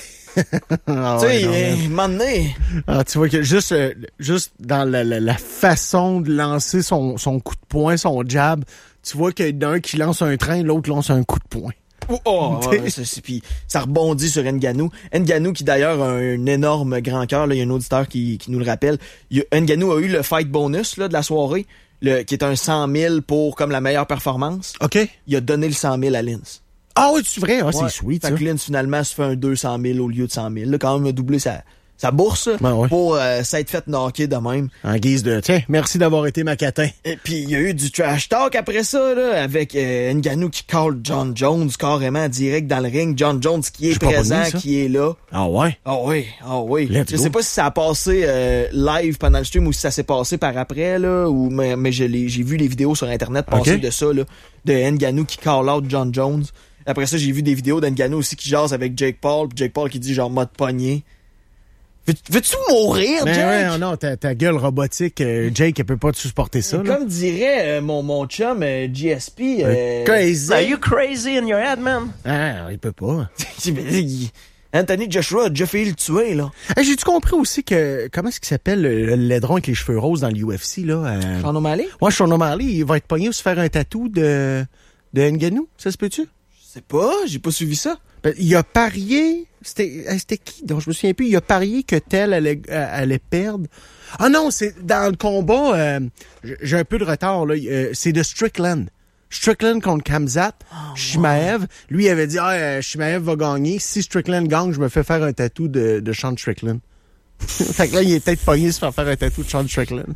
Ah, tu ouais, sais, non, euh, man. un moment donné, Ah, tu vois que juste, euh, juste dans la, la, la façon de lancer son, son coup de poing, son jab, tu vois qu'il y en a un qui lance un train, l'autre lance un coup de poing. Oh, oh, ouais, ça, c'est- puis ça rebondit sur Ngannou. Ngannou qui d'ailleurs a un énorme grand cœur, là, il y a un auditeur qui, qui nous le rappelle. Il, Ngannou a eu le fight bonus là, de la soirée, le, qui est un cent mille pour comme la meilleure performance. OK. Il a donné le cent mille à Lins. Ah oui, c'est vrai. Ah, Ouais. c'est sweet, Fait ça. que Lins finalement se fait un deux cent mille au lieu de cent mille. Là, quand même, il a doublé sa, sa bourse Ben ouais. pour euh, s'être fait knocker de même. En guise de, tiens, merci d'avoir été ma catin. Et puis il y a eu du trash talk après ça, là, avec euh, Ngannou qui call John Jones carrément direct dans le ring. John Jones qui est J'ai pas présent, connu ça. qui est là. Ah ouais? Ah oui, ah oui. Let's Je go. sais pas si ça a passé euh, live pendant le stream ou si ça s'est passé par après, là, ou mais, mais je l'ai- j'ai vu les vidéos sur Internet passer Ok. de ça, là, de Ngannou qui call out John Jones. Après ça, j'ai vu des vidéos d'Ngannou aussi qui jase avec Jake Paul, pis Jake Paul qui dit genre mode poignet. Veux- Veux-tu mourir, Mais Jake? ouais, oh non, ta, ta gueule robotique, euh, Jake, elle peut pas te supporter ça, là. Comme dirait euh, mon, mon chum euh, G S P, euh, Crazy. Are you crazy in your head, man? Ah, il peut pas. Il- Anthony Joshua a déjà failli le tuer, là. Hey, j'ai-tu compris aussi que, comment est-ce qu'il s'appelle, le, le laidron avec les cheveux roses dans l'U F C, là? Euh... Sean O'Malley? Ouais, Sean O'Malley, il va être pogné ou se faire un tatou de, de Ngannou, ça se peut-tu? Je sais pas, j'ai pas suivi ça. Ben, il a parié, c'était, hey, c'était qui? Donc, je me souviens plus, il a parié que tel allait, euh, allait perdre. Ah non, c'est dans le combat, euh, j'ai un peu de retard, là, euh, c'est de Strickland. Strickland contre Khamzat, Chimaev. Lui, il avait dit, ah, euh, Chimaev va gagner. Si Strickland gagne, je me fais faire un tatou de, de Sean Strickland. Fait que là, il est peut-être pogné se faire faire un tatou de Sean Strickland.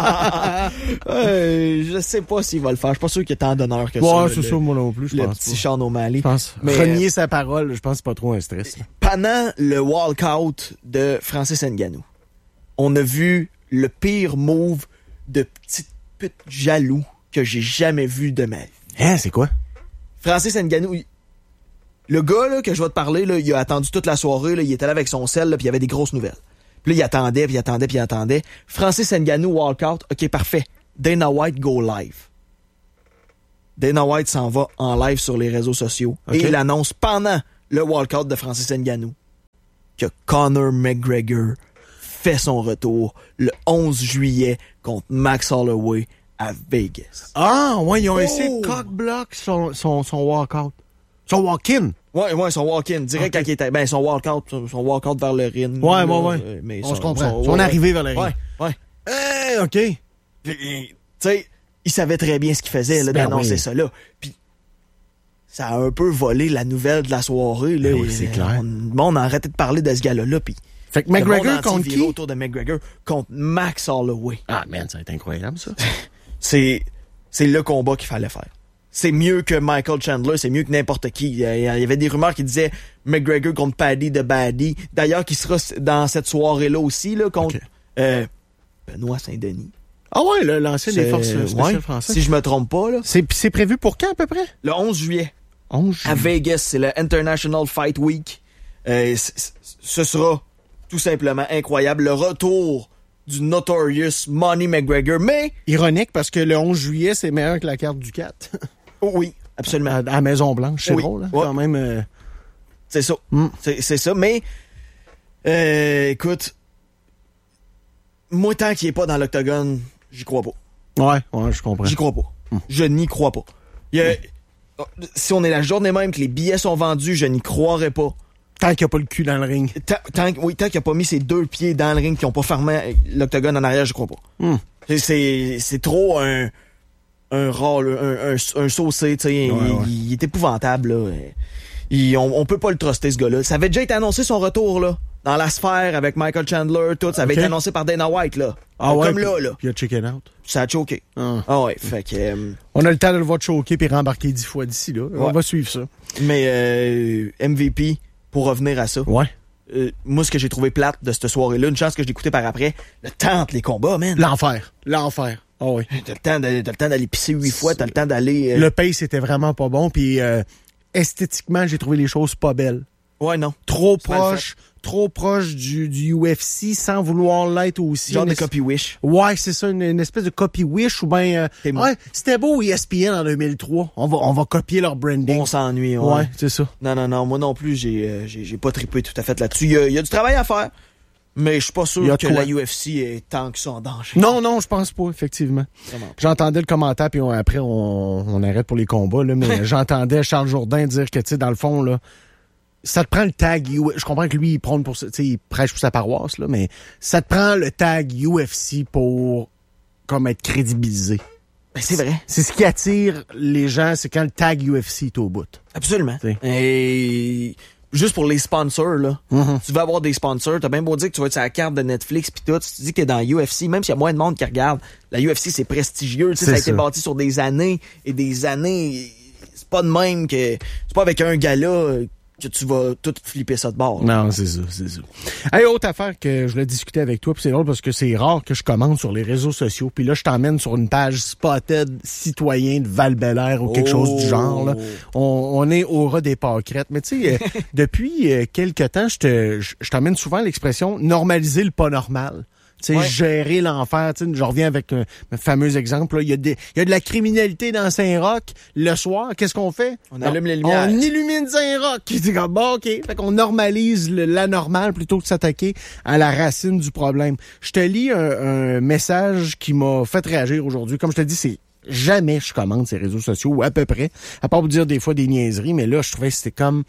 euh, je sais pas s'il va le faire. Je suis pas sûr qu'il y ait tant d'honneur que ça. Ouais, là, c'est le- ça, moi non plus, je Le pense petit pas. Sean O'Malley. Je pense. Mais, Renier euh, sa parole, je pense que c'est pas trop un stress. là. pendant le walkout de Francis Ngannou, on a vu le pire move de petite pute jaloux que j'ai jamais vu de ma vie. Hein, c'est quoi? Francis Ngannou, il- le gars là, que je vais te parler, là, il a attendu toute la soirée, là, il était là avec son sel, là, puis il y avait des grosses nouvelles. Puis là, il attendait, puis il attendait, puis il attendait. Francis Ngannou walkout, ok, parfait. Dana White go live. Dana White s'en va en live sur les réseaux sociaux. Ok. Et il annonce pendant le walkout de Francis Ngannou que Conor McGregor fait son retour le onze juillet contre Max Holloway à Vegas. Ah, ouais, ils ont Oh! essayé de cock-block son, son, son walkout. Son walk-in. Ouais, ouais, son walk-in, direct Ok. quand il était. Ben, son walk-out, son son walk-out vers le ring. Ouais, là, ouais, ouais. euh, Mais On son- se comprend. son- Son ouais, arrivée vers le ring. Ouais, ouais. Eh, OK. Puis, Tu sais, il savait très bien ce qu'il faisait, là, Ben d'annoncer oui. ça, là. Puis, ça a un peu volé la nouvelle de la soirée, là. Ben oui, Et, c'est euh, clair. on- Le monde a arrêté de parler de ce gars-là, là. Puis, Fait que le monde McGregor entier contre virait qui? autour de McGregor contre Max Holloway. Ah, man, ça va être incroyable, ça. C'est, c'est le combat qu'il fallait faire. C'est mieux que Michael Chandler, c'est mieux que n'importe qui. Il y avait des rumeurs qui disaient McGregor contre Paddy de Baddy. D'ailleurs, qui sera dans cette soirée-là aussi, là, contre Ok. euh, Benoît Saint-Denis. Ah ouais, le- l'ancien des C'est- forces euh, spéciales ouais, françaises. si je me trompe pas, là. C'est, c'est prévu pour quand, à peu près? Le onze juillet, onze à Vegas, c'est le International Fight Week. Euh, c- c- ce sera tout simplement incroyable. Le retour du Notorious Money McGregor, mais... Ironique, parce que le onze juillet, c'est meilleur que la carte du quatre. Oh oui, absolument. À, à la Maison-Blanche, c'est oui. drôle, hein? Ouais. Quand même... Euh... C'est ça. Mm. C'est, c'est ça, mais... Euh, écoute... Moi, tant qu'il est pas dans l'octogone, j'y crois pas. Ouais, ouais, je comprends. J'y crois pas. Mm. Je n'y crois pas. Il y a... mm. Si on est la journée même que les billets sont vendus, je n'y croirais pas. Tant qu'il n'y a pas le cul dans le ring. Tant, tant, oui, tant qu'il n'a pas mis ses deux pieds dans le ring, qui n'ont pas fermé l'octogone en arrière, je crois pas. Mm. C'est, c'est, c'est trop un... un rare, un, un, un saucé, tu sais. Ouais, il, ouais. il est épouvantable, là. Il, on, on peut pas le truster, ce gars-là. Ça avait déjà été annoncé son retour, là. Dans la sphère avec Michael Chandler, tout. Ça avait Okay. été annoncé par Dana White, là. Ah ouais, Comme puis, là, là. Puis il a chicken out. Ça a choqué. Ah. Ah ouais, fait que... Euh, On a le temps de le voir choquer puis rembarquer dix fois d'ici, là. On Ouais. va suivre ça. mais euh, M V P, pour revenir à ça, Ouais. euh, moi, ce que j'ai trouvé plate de cette soirée-là, une chance que je l'ai écouté par après, le temps entre les combats, man. L'enfer. L'enfer. Ah oui. T'as le temps d'aller, t'as le temps d'aller pisser huit fois, t'as le temps d'aller... euh, Le pace était vraiment pas bon, puis euh, esthétiquement, j'ai trouvé les choses pas belles. Ouais, non. Trop C'est mal proche, trop proche du, du U F C sans vouloir l'être aussi. Genre Une de es- copy wish. Ouais, c'est ça, une, une espèce de copy wish ou bien euh, T'es mou. ouais, c'était beau E S P N en deux mille trois. On va on va copier leur branding. On s'ennuie, ouais. Ouais, c'est ça. Non, non, non, moi non plus, j'ai, euh, j'ai, j'ai pas trippé tout à fait là-dessus. Il y a, il y a du travail à faire, mais je suis pas Il y sûr a que quoi? la U F C est tant que ça en danger. Non, non, je pense pas, effectivement. Vraiment. J'entendais le commentaire, puis on- après, on, on arrête pour les combats, là, mais j'entendais Charles Jourdain dire que, tu sais, dans le fond, là, ça te prend le tag U F C. Je comprends que lui, il prône pour ça, tu sais, il prêche pour sa paroisse, là, mais ça te prend le tag U F C pour, comme, être crédibilisé. Ben, c'est vrai. C'est ce qui attire les gens, c'est quand le tag U F C est au bout. Absolument. T'sais. Et juste pour les sponsors, là, Mm-hmm. tu veux avoir des sponsors, t'as bien beau dire que tu vas être sur la carte de Netflix pis tout, si tu dis que dans U F C, même s'il y a moins de monde qui regarde, la U F C, c'est prestigieux, tu sais, C'est ça a été ça. bâti sur des années et des années. C'est pas de même que... C'est pas avec un gars-là euh, que tu vas tout flipper ça de bord. Non, c'est ça, c'est ça. Hey, autre affaire que je voulais discuter avec toi, puis c'est drôle parce que c'est rare que je commente sur les réseaux sociaux, puis là, je t'emmène sur une page Spotted citoyen de Val-Bélair ou quelque Oh. chose du genre, là. On, on est au ras des pâquerettes. Mais tu sais, euh, depuis euh, quelque temps, je te, je je t'emmène souvent l'expression « normaliser le pas normal ». Tu sais, Ouais. gérer l'enfer. Tu sais, je reviens avec un, un fameux exemple. là. Il y a des, il y a de la criminalité dans Saint-Roch. Le soir, qu'est-ce qu'on fait? On allume les lumières. On illumine Saint-Roch. C'est comme, bon, OK. Fait qu'on normalise le- l'anormal plutôt que de s'attaquer à la racine du problème. Je te lis un, un message qui m'a fait réagir aujourd'hui. Comme je te dis, c'est jamais je commente ces réseaux sociaux, ou à peu près. À part vous dire des fois des niaiseries, mais là, je trouvais que c'était comme...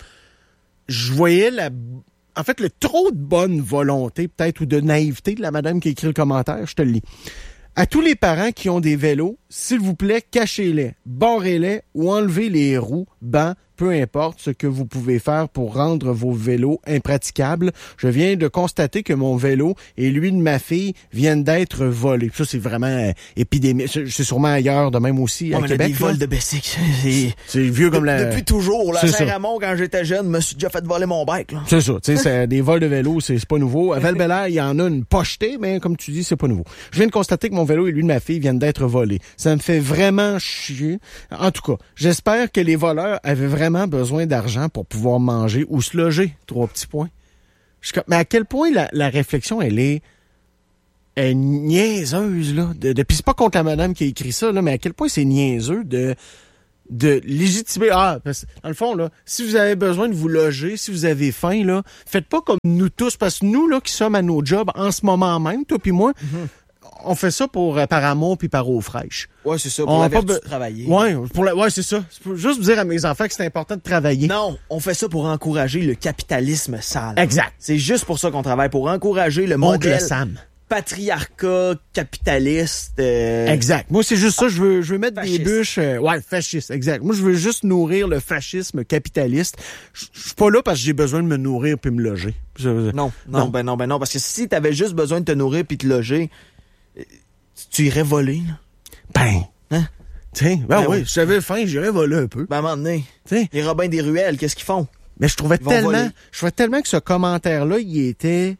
Je voyais la... En fait, le trop de bonne volonté, peut-être, ou de naïveté de la madame qui a écrit le commentaire, je te le lis. À tous les parents qui ont des vélos, s'il vous plaît, cachez-les, barrez-les ou enlevez les roues, bancs, peu importe ce que vous pouvez faire pour rendre vos vélos impraticables. Je viens de constater que mon vélo et lui de ma fille viennent d'être volés. Ça, c'est vraiment euh, épidémique. C'est c'est sûrement ailleurs, de même aussi, à Ouais, mais là, Québec. des là. vols de Bessic, c'est... C'est vieux comme la... Depuis toujours, là, à C'est ça. Saint-Ramon, quand j'étais jeune, me suis déjà fait voler mon bike, là. C'est ça, tu sais, c'est des vols de vélo, c'est c'est pas nouveau. À Val-Bélair, il y en a une pochetée, mais comme tu dis, c'est pas nouveau. Je viens de constater que mon vélo et lui de ma fille viennent d'être volés. Ça me fait vraiment chier. En tout cas, j'espère que les voleurs avaient vraiment besoin d'argent pour pouvoir manger ou se loger. Trois petits points. Je suis comme- mais à quel point la, la réflexion, elle est, elle est niaiseuse, là. De, de, puis c'est pas contre la madame qui a écrit ça, là, mais à quel point c'est niaiseux de... de légitimer. Ah, parce, dans le fond, là, si vous avez besoin de vous loger, si vous avez faim, là, faites pas comme nous tous, parce que nous, là, qui sommes à nos jobs en ce moment même, toi puis moi, on fait ça pour euh, par amour puis par eau fraîche. Ouais, c'est ça, On pour a la pas vertu be- de travailler. Ouais, pour la, ouais, c'est ça. C'est pour juste dire à mes enfants que c'est important de travailler. Non, on fait ça pour encourager le capitalisme sale. Exact. C'est juste pour ça qu'on travaille, pour encourager le Oncle modèle Sam. patriarcat capitaliste. euh, Exact. Moi, c'est juste ça. Je veux, je veux mettre Fasciste. des bûches. euh, ouais, fasciste. Exact. Moi, je veux juste nourrir le fascisme capitaliste. Je je suis pas là parce que j'ai besoin de me nourrir puis me loger. Je- Non, non, Non. ben non, ben non, parce que si t'avais juste besoin de te nourrir puis te loger, euh, tu irais voler, là. Ben. Hein? Tiens, ben, Ben oui, oui. si j'avais faim, j'irais voler un peu. Ben à un moment donné, T'sais. les Robins des ruelles, qu'est-ce qu'ils font? Mais je trouvais Ils vont tellement, voler. je trouvais tellement que ce commentaire-là, il était,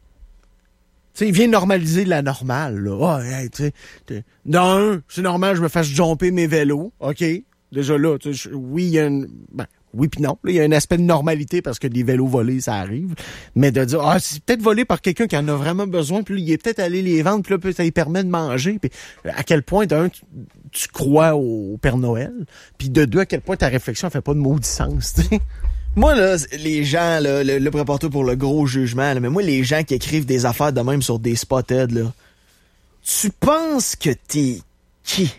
tu sais, il vient normaliser la normale, là. Ah, hey, tu sais, t'es- d'un, c'est normal, je me fasse jumper mes vélos. OK. Déjà là, tu sais, je- oui, il y a une, ben, oui puis non. Là, il y a un aspect de normalité parce que des vélos volés, ça arrive. Mais de dire, ah, c'est peut-être volé par quelqu'un qui en a vraiment besoin, puis là, il est peut-être allé les vendre, puis là, ça lui permet de manger. Puis à quel point, d'un, tu, tu crois au Père Noël, puis de deux, à quel point ta réflexion ne fait pas de maudit sens, tu sais. Moi, là, les gens, là, le, le prépare-toi pour le gros jugement, là, mais moi, les gens qui écrivent des affaires de même sur des spotted, là, tu penses que t'es qui?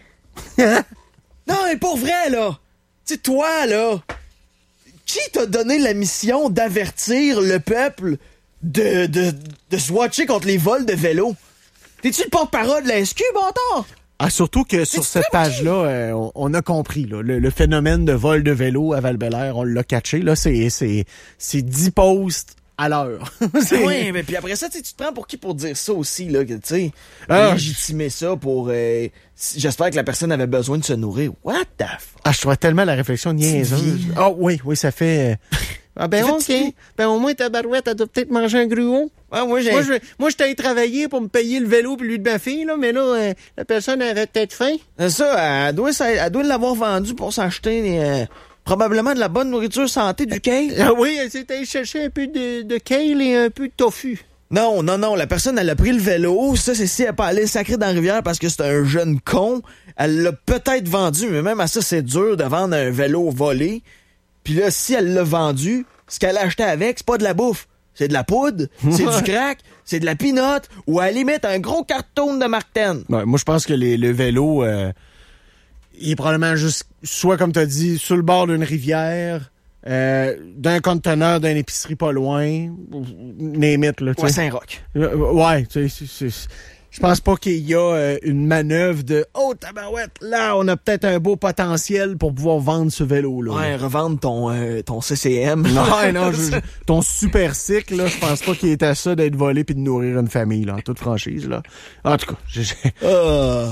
Non, mais pour vrai, là! Tu sais, toi, là, qui t'a donné la mission d'avertir le peuple de, de, de se watcher contre les vols de vélos? T'es-tu le porte-parole de la S Q, bâtard? Ah, surtout que sur cette page-là, euh, on, on a compris là, le, le phénomène de vol de vélo à Val-Bélair, on l'a catché. Là, c'est, c'est, c'est dix posts à l'heure. Oui, mais puis après ça, tu te prends pour qui pour dire ça aussi, là, que tu sais, Ah. légitimer ça pour... Euh, si- j'espère que la personne avait besoin de se nourrir. What the fuck? Ah, je trouvais tellement la réflexion niaiseuse. vie. Ah oui, oui, ça fait... euh, Ah ben Ça OK. fait petit. Ben au moins ta barouette, elle doit peut-être manger un gruau. Ouais, moi, j'ai... Moi, je, moi, je t'ai travaillé pour me payer le vélo puis lui de ma fille, là, mais là, euh, la personne avait peut-être faim. C'est ça, elle doit, s'en- elle doit l'avoir vendu pour s'acheter euh, probablement de la bonne nourriture santé du kale. Ah oui, elle s'est allée chercher un peu de, de kale et un peu de tofu. Non, non, non, la personne, elle a pris le vélo. Ça, c'est si elle n'est pas allée sacrer dans la rivière parce que c'est un jeune con. Elle l'a peut-être vendu, mais même à ça, c'est dur de vendre un vélo volé. Puis là, si elle l'a vendu, ce qu'elle a acheté avec, c'est pas de la bouffe. C'est de la poudre, c'est du crack, c'est de la pinotte, ou à la limite, un gros carton de Martin. Ouais, moi, je pense que les, le vélo, euh, il est probablement juste, soit comme tu as dit, sur le bord d'une rivière, euh, d'un conteneur d'une épicerie pas loin, name it, là, tu Ouais, sais. Saint-Roch. Euh, ouais, tu sais, c'est- c'est- je pense pas qu'il y a euh, une manœuvre de « Oh, tabarouette, là, on a peut-être un beau potentiel pour pouvoir vendre ce vélo-là. » Ouais, revendre ton, euh, ton C C M. Non, non, je- je- ton super cycle, là, je pense pas qu'il est à ça d'être volé puis de nourrir une famille, là, en toute franchise, là. En tout cas, j'ai- j'ai- Ah.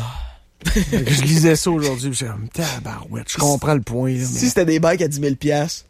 je lisais ça aujourd'hui, j'ai comme, tabarouette, je comprends le point, là, mais... Si c'était des bikes à dix mille piastres,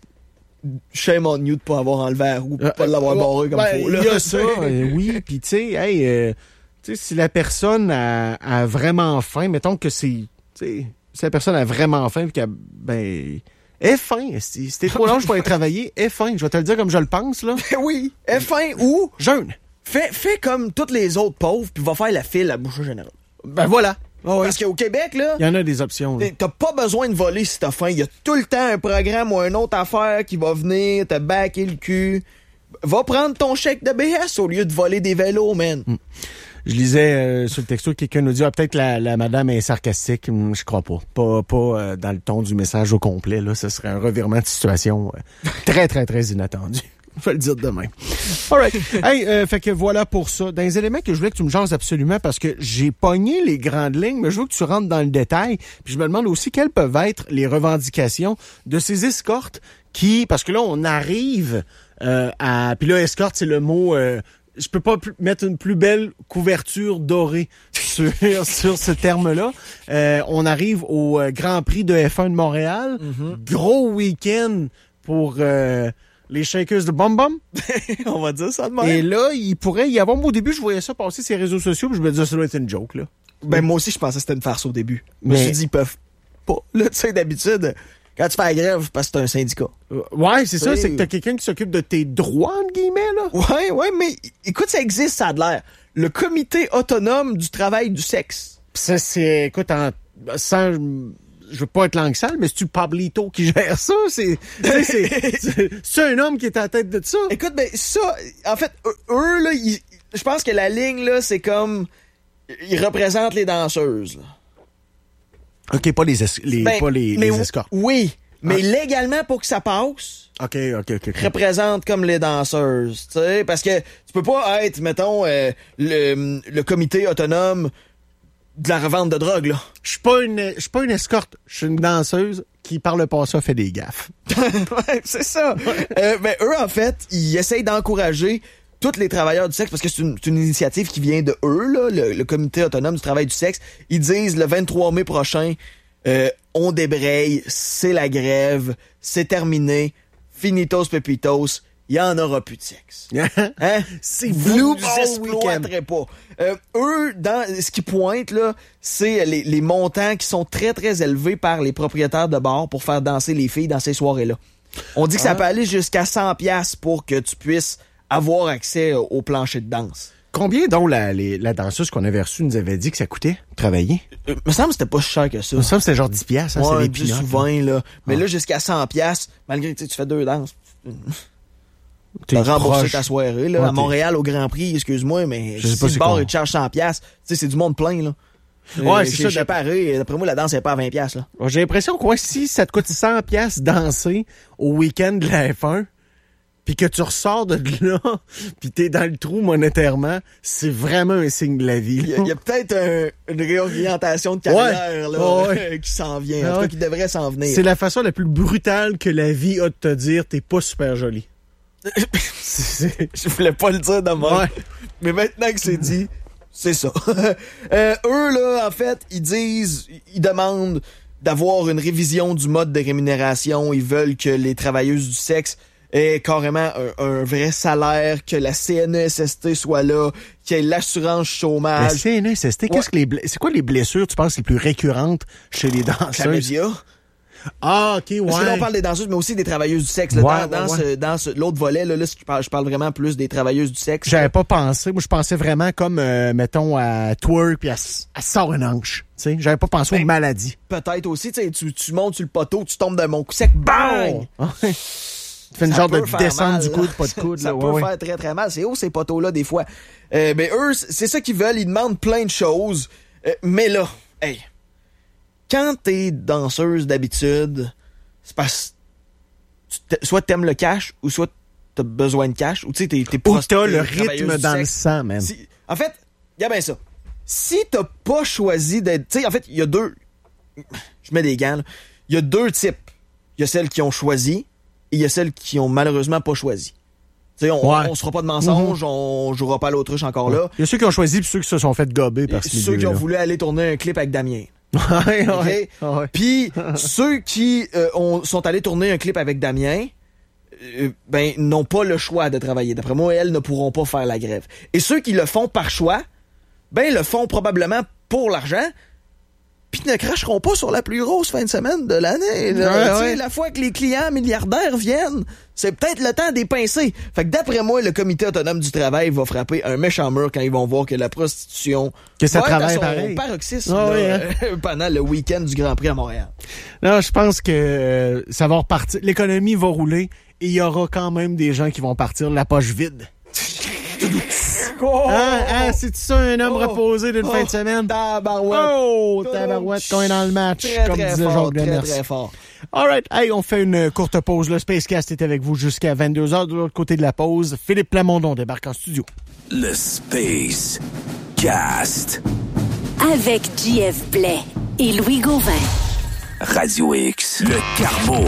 shame on you de pas avoir enlevé la roue, Euh, pas de l'avoir euh, barré comme ben, faut, là. Il y a ça, euh, oui, puis tu sais, hey, euh, tu sais, si la personne a, a vraiment faim, mettons que c'est, tu sais, si la personne a vraiment faim, puis qu'elle, ben, aie faim, si, si t'es trop long, je peux aller travailler, aie faim, je vais te le dire comme je le pense, là. Oui, F un ou Jeune. fais, fais comme tous les autres pauvres, puis va faire la file à Boucher Général. Ben voilà. Parce qu'au Québec, là, Il y en a des options, là. t'as pas besoin de voler si t'as faim. Il y a tout le temps un programme ou une autre affaire qui va venir te backer le cul. Va prendre ton chèque de B S au lieu de voler des vélos, man. Je lisais euh, sur le texto, quelqu'un nous dit ah, peut-être la, la madame est sarcastique. Hum, je crois pas. Pas, pas euh, dans le ton du message au complet. Là, ce serait un revirement de situation euh, très, très, très inattendu. Je vais le dire demain. All right. Hey, euh, fait que voilà pour ça. Dans les éléments que je voulais que tu me jases absolument parce que j'ai pogné les grandes lignes, mais je veux que tu rentres dans le détail. Puis je me demande aussi quelles peuvent être les revendications de ces escortes qui, parce que là, on arrive euh, à... Puis là, escorte, c'est le mot... Euh, je peux pas plus- mettre une plus belle couverture dorée sur, sur ce terme-là. Euh, on arrive au euh, Grand Prix de F un de Montréal. Gros week-end pour euh, les Shakers de Bum Bum. On va dire ça de même. Et là, il pourrait y avoir... Moi, au début, je voyais ça passer sur les réseaux sociaux, puis je me disais, ça doit être une joke, là. Ben, moi aussi, je pensais que c'était une farce au début. Je me Mais- suis dit, ils peuvent pas. Là, tu sais, d'habitude, quand tu fais la grève, c'est parce que c'est un syndicat. Euh, ouais, c'est ça, Oui. c'est que t'as quelqu'un qui s'occupe de tes droits, entre guillemets, là. Ouais, ouais, mais écoute, ça existe, ça a de l'air. Le comité autonome du travail du sexe. Pis ça, c'est... Écoute, en, sans... Je veux pas être langue sale, mais c'est-tu Pablito qui gère ça? C'est, c'est, c'est, c'est, c'est un homme qui est à la tête de ça? Écoute, ben ça, en fait, eux, eux, là, ils- je pense que la ligne, là, c'est comme... Ils représentent les danseuses, là. OK, pas les, es- les, Ben, pas les, mais les oui- escortes. Oui, mais Ah. légalement, pour que ça passe, OK, OK, OK. OK. représente comme les danseuses, tu sais, parce que tu peux pas être, mettons, euh, le, le comité autonome de la revente de drogue, là. Je suis pas une, je suis pas une escorte. Je suis une danseuse qui, par le passé, a fait des gaffes. Ouais, c'est ça. Euh, ben, eux, en fait, ils essayent d'encourager tous les travailleurs du sexe, parce que c'est une, c'est une initiative qui vient de eux, là, le, le comité autonome du travail du sexe. Ils disent le vingt-trois mai prochain, euh, on débraye, c'est la grève, c'est terminé, finitos pepitos, il y en aura plus de sexe. Hein? C'est Vous Blue Ball exploiterez pas. Euh, eux, dans ce qui pointe, là, c'est les, les montants qui sont très, très élevés par les propriétaires de bars pour faire danser les filles dans ces soirées-là. On dit que ça Ah. peut aller jusqu'à cent piastres pour que tu puisses avoir accès au, au plancher de danse. Combien, donc, la, les, la danseuse qu'on avait reçue nous avait dit que ça coûtait travailler? Euh, me semble que c'était pas si cher que ça. Il me semble que c'était genre dix piastres, hein, c'est Ouais, des dix peanuts. ou vingt, là. Mais Ah. là, jusqu'à cent piastres, malgré que tu sais, tu fais deux danses. T'es T'as remboursé proche. ta soirée, là. Ouais, à t'es- Montréal, au Grand Prix, excuse-moi, mais Je sais si pas le c'est bar, quoi. il te charge cent piastres, tu sais, c'est du monde plein, là. Ouais, Euh, c'est chez- ça, chez d'après- Paris, d'après moi, la danse n'est pas à vingt piastres, là. Ouais, j'ai l'impression que ouais, si ça te coûte cent piastres danser au week-end de la F un, puis que tu ressors de là, puis t'es dans le trou monétairement, c'est vraiment un signe de la vie. Il y a, il y a peut-être un- une réorientation de carrière, Ouais. là, Ouais. qui s'en vient. En Ah tout cas, ouais. qui devrait s'en venir. C'est la façon la plus brutale que la vie a de te dire t'es pas super jolie. C'est- c'est- Je voulais pas le dire de moi. Ouais. Mais maintenant que c'est dit, c'est ça. Euh, eux, là, en fait, ils disent, ils demandent d'avoir une révision du mode de rémunération. Ils veulent que les travailleuses du sexe aient carrément un, un vrai salaire, que la C N E S S T soit là, qu'il y ait l'assurance La chômage. C N E S S T, qu'est-ce que les bla- c'est quoi les blessures, tu penses, les plus récurrentes chez les danseuses? Chlamydia. Ah, ok, ouais. Parce que là, on parle des danseuses, mais aussi des travailleuses du sexe. là. Ouais, dans dans ouais, ce- dans ce- l'autre volet, là, là, je parle, je parle vraiment plus des travailleuses du sexe. J'avais pas pensé. Moi, je pensais vraiment comme, euh, mettons, à twerk, puis à, s- à sort une hanche. Tu sais, j'avais pas pensé aux Ben, maladies. Peut-être aussi, tu sais, tu, tu montes sur le poteau, tu tombes de mon coup sec, bang! Ouais. Tu fais une Ça genre de peut faire descente mal, du là. coude, pas de coude. Ça là. peut Ouais, ouais. faire très très mal. C'est haut ces poteaux-là des fois. Euh, mais eux, c- c'est ça qu'ils veulent. Ils demandent plein de choses. Euh, mais là, hey, quand t'es danseuse d'habitude, c'est parce que tu t'a- soit t'aimes le cash ou soit t'as besoin de cash ou tu sais t'es t'es Ou prost- t'as t'es le travailleuse rythme du dans le sexe. sang, man. Si- en fait, regarde bien ça. Si t'as pas choisi d'être, tu sais, en fait, il y a deux. Je mets des gants. là. Il y a deux types. Il y a celles qui ont choisi et il y a celles qui ont malheureusement pas choisi. Tu sais, on, Ouais. on se fera pas de mensonges, on jouera pas à l'autruche encore là. Il y a ceux qui ont choisi, puis ceux qui se sont fait gober par ce Et ceux qui milieu-là. ont voulu aller tourner un clip avec Damien. Ouais, OK? ouais, ouais. Puis ceux qui euh, ont- sont allés tourner un clip avec Damien, euh, ben n'ont pas le choix de travailler. D'après moi, elles ne pourront pas faire la grève. Et ceux qui le font par choix, ben le font probablement pour l'argent. Puis ne cracheront pas sur la plus grosse fin de semaine de l'année. là. Ouais, Tu sais, ouais. La fois que les clients milliardaires viennent, c'est peut-être le temps des pincer. Fait que d'après moi, le comité autonome du travail va frapper un méchant mur quand ils vont voir que la prostitution Que ça va être à travaille son pareil. paroxysme Ah là, oui, hein. euh, pendant le week-end du Grand Prix à Montréal. Non, je pense que euh, ça va repartir. L'économie va rouler et il y aura quand même des gens qui vont partir la poche vide. Oh! Hein, hein, c'est ça un homme Oh! reposé d'une Oh! fin de semaine? Tabarouette. Oh, tabarouette, qu'on est dans le match, Très, comme très disait fort, Jacques très, Demers. très fort. All right, hey, on fait une courte pause. Le Spacecast est avec vous jusqu'à vingt-deux heures. De l'autre côté de la pause, Philippe Plamondon débarque en studio. Le Space Cast. Avec J F Blais et Louis Gauvin. Radio X. Le Carbo.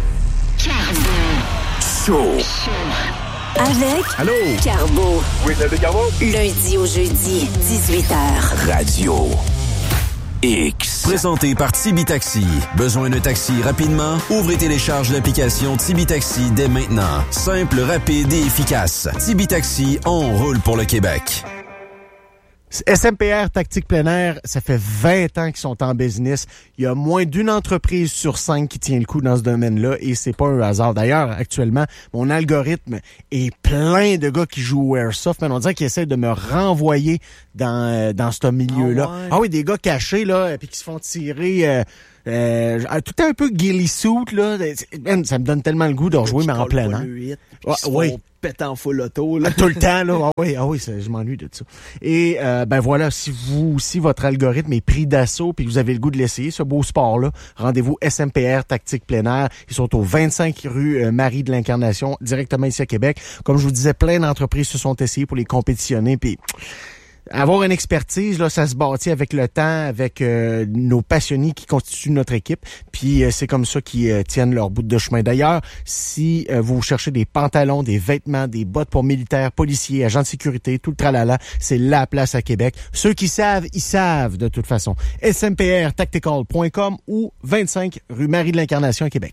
Show. Avec Allô? Carbo. Oui, c'est le Carbo. Lundi au jeudi, dix-huit heures. Radio X. Présenté par Tibi Taxi. Besoin d'un taxi rapidement? Ouvrez et télécharge l'application Tibi Taxi dès maintenant. Simple, rapide et efficace. Tibi Taxi, on roule pour le Québec. S M P R Tactique Plein Air, ça fait vingt ans qu'ils sont en business. Il y a moins d'une entreprise sur cinq qui tient le coup dans ce domaine-là et c'est pas un hasard. D'ailleurs, actuellement, mon algorithme est plein de gars qui jouent au Airsoft. Mais on dirait qu'ils essaient de me renvoyer dans, euh, dans ce milieu-là. Ah ouais. Ah oui, des gars cachés, là, puis qui se font tirer... Euh, euh, tout un peu ghillie suit, là. Man, ça me donne tellement le goût de rejouer, mais en plein air. Ouais, Ouais, oui. Pète en full auto, là. Tout le temps, là. Ah oui, ah oui, ça, je m'ennuie de ça. Et euh, ben voilà, si vous si votre algorithme est pris d'assaut puis que vous avez le goût de l'essayer, ce beau sport-là, rendez-vous S M P R Tactique Plein Air. Ils sont au vingt-cinq rue euh, Marie de l'Incarnation, directement ici à Québec. Comme je vous disais, plein d'entreprises se sont essayées pour les compétitionner. Puis avoir une expertise, là, ça se bâtit avec le temps, avec euh, nos passionnés qui constituent notre équipe. Puis euh, c'est comme ça qu'ils euh, tiennent leur bout de chemin. D'ailleurs, si euh, vous cherchez des pantalons, des vêtements, des bottes pour militaires, policiers, agents de sécurité, tout le tralala, c'est la place à Québec. Ceux qui savent, ils savent de toute façon. S M P R tactical point com ou vingt-cinq rue Marie de l'Incarnation à Québec.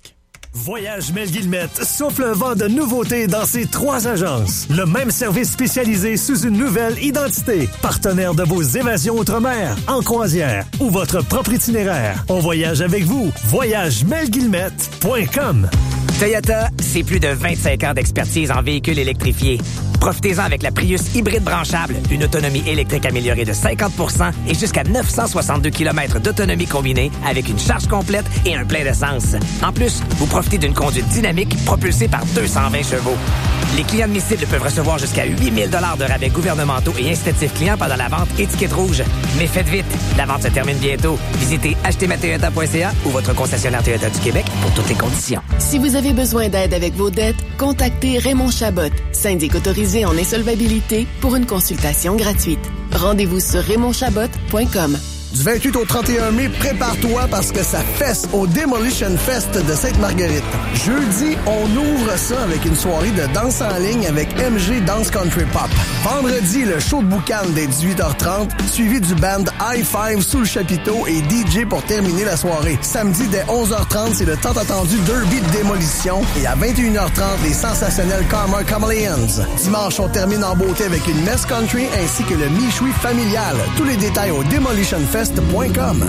Voyage Mel Guillemette souffle un vent de nouveautés dans ses trois agences. Le même service spécialisé sous une nouvelle identité. Partenaire de vos évasions outre-mer, en croisière ou votre propre itinéraire. On voyage avec vous. voyage mel guillemette point com. Toyota, c'est plus de vingt-cinq ans d'expertise en véhicules électrifiés. Profitez-en avec la Prius hybride branchable, une autonomie électrique améliorée de cinquante pour cent et jusqu'à neuf cent soixante-deux kilomètres d'autonomie combinée avec une charge complète et un plein d'essence. En plus, vous profitez d'une conduite dynamique propulsée par deux cent vingt chevaux. Les clients admissibles peuvent recevoir jusqu'à huit mille dollars de rabais gouvernementaux et incitatifs clients pendant la vente étiquette rouge. Mais faites vite, la vente se termine bientôt. Visitez acheter ma toyota point c a ou votre concessionnaire Toyota du Québec pour toutes les conditions. Si vous avez besoin d'aide avec vos dettes, contactez Raymond Chabot, syndic autorisé en insolvabilité, pour une consultation gratuite. Rendez-vous sur raymond chabot point com. Du vingt-huit au trente et un mai, prépare-toi parce que ça fesse au Demolition Fest de Sainte-Marguerite. Jeudi, on ouvre ça avec une soirée de danse en ligne avec M G Dance Country Pop. Vendredi, le show de boucan dès dix-huit heures trente, suivi du band High Five sous le chapiteau et D J pour terminer la soirée. Samedi, dès onze heures trente, c'est le tant attendu Derby de démolition et à vingt et une heures trente, les sensationnels Karma Chameleons. Dimanche, on termine en beauté avec une messe country ainsi que le Michoui familial. Tous les détails au demolition fest point com.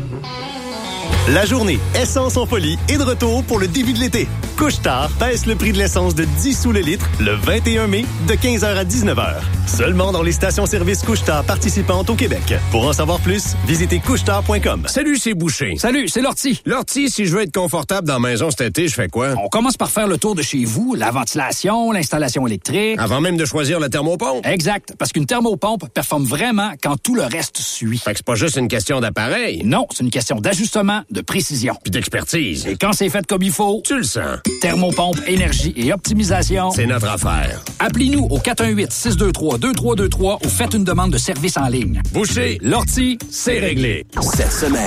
La journée Essence en folie est de retour pour le début de l'été. Couche-Tard baisse le prix de l'essence de dix sous le litre le vingt et un mai de quinze heures à dix-neuf heures. Seulement dans les stations-service Couche-Tard participantes au Québec. Pour en savoir plus, visitez couche-tard point com. Salut, c'est Boucher. Salut, c'est Lortie. Lortie, si je veux être confortable dans la maison cet été, je fais quoi? On commence par faire le tour de chez vous, la ventilation, l'installation électrique. Avant même de choisir la thermopompe? Exact, parce qu'une thermopompe performe vraiment quand tout le reste suit. Fait que c'est pas juste une question d'appareil. Non, c'est une question d'ajustement, de précision. Puis d'expertise. Et quand c'est fait comme il faut, tu le sens. Thermopompe, énergie et optimisation. C'est notre affaire. Appelez-nous au quatre un huit, six deux trois, deux trois deux trois ou faites une demande de service en ligne. Boucher, Lortie, c'est réglé. Cette semaine.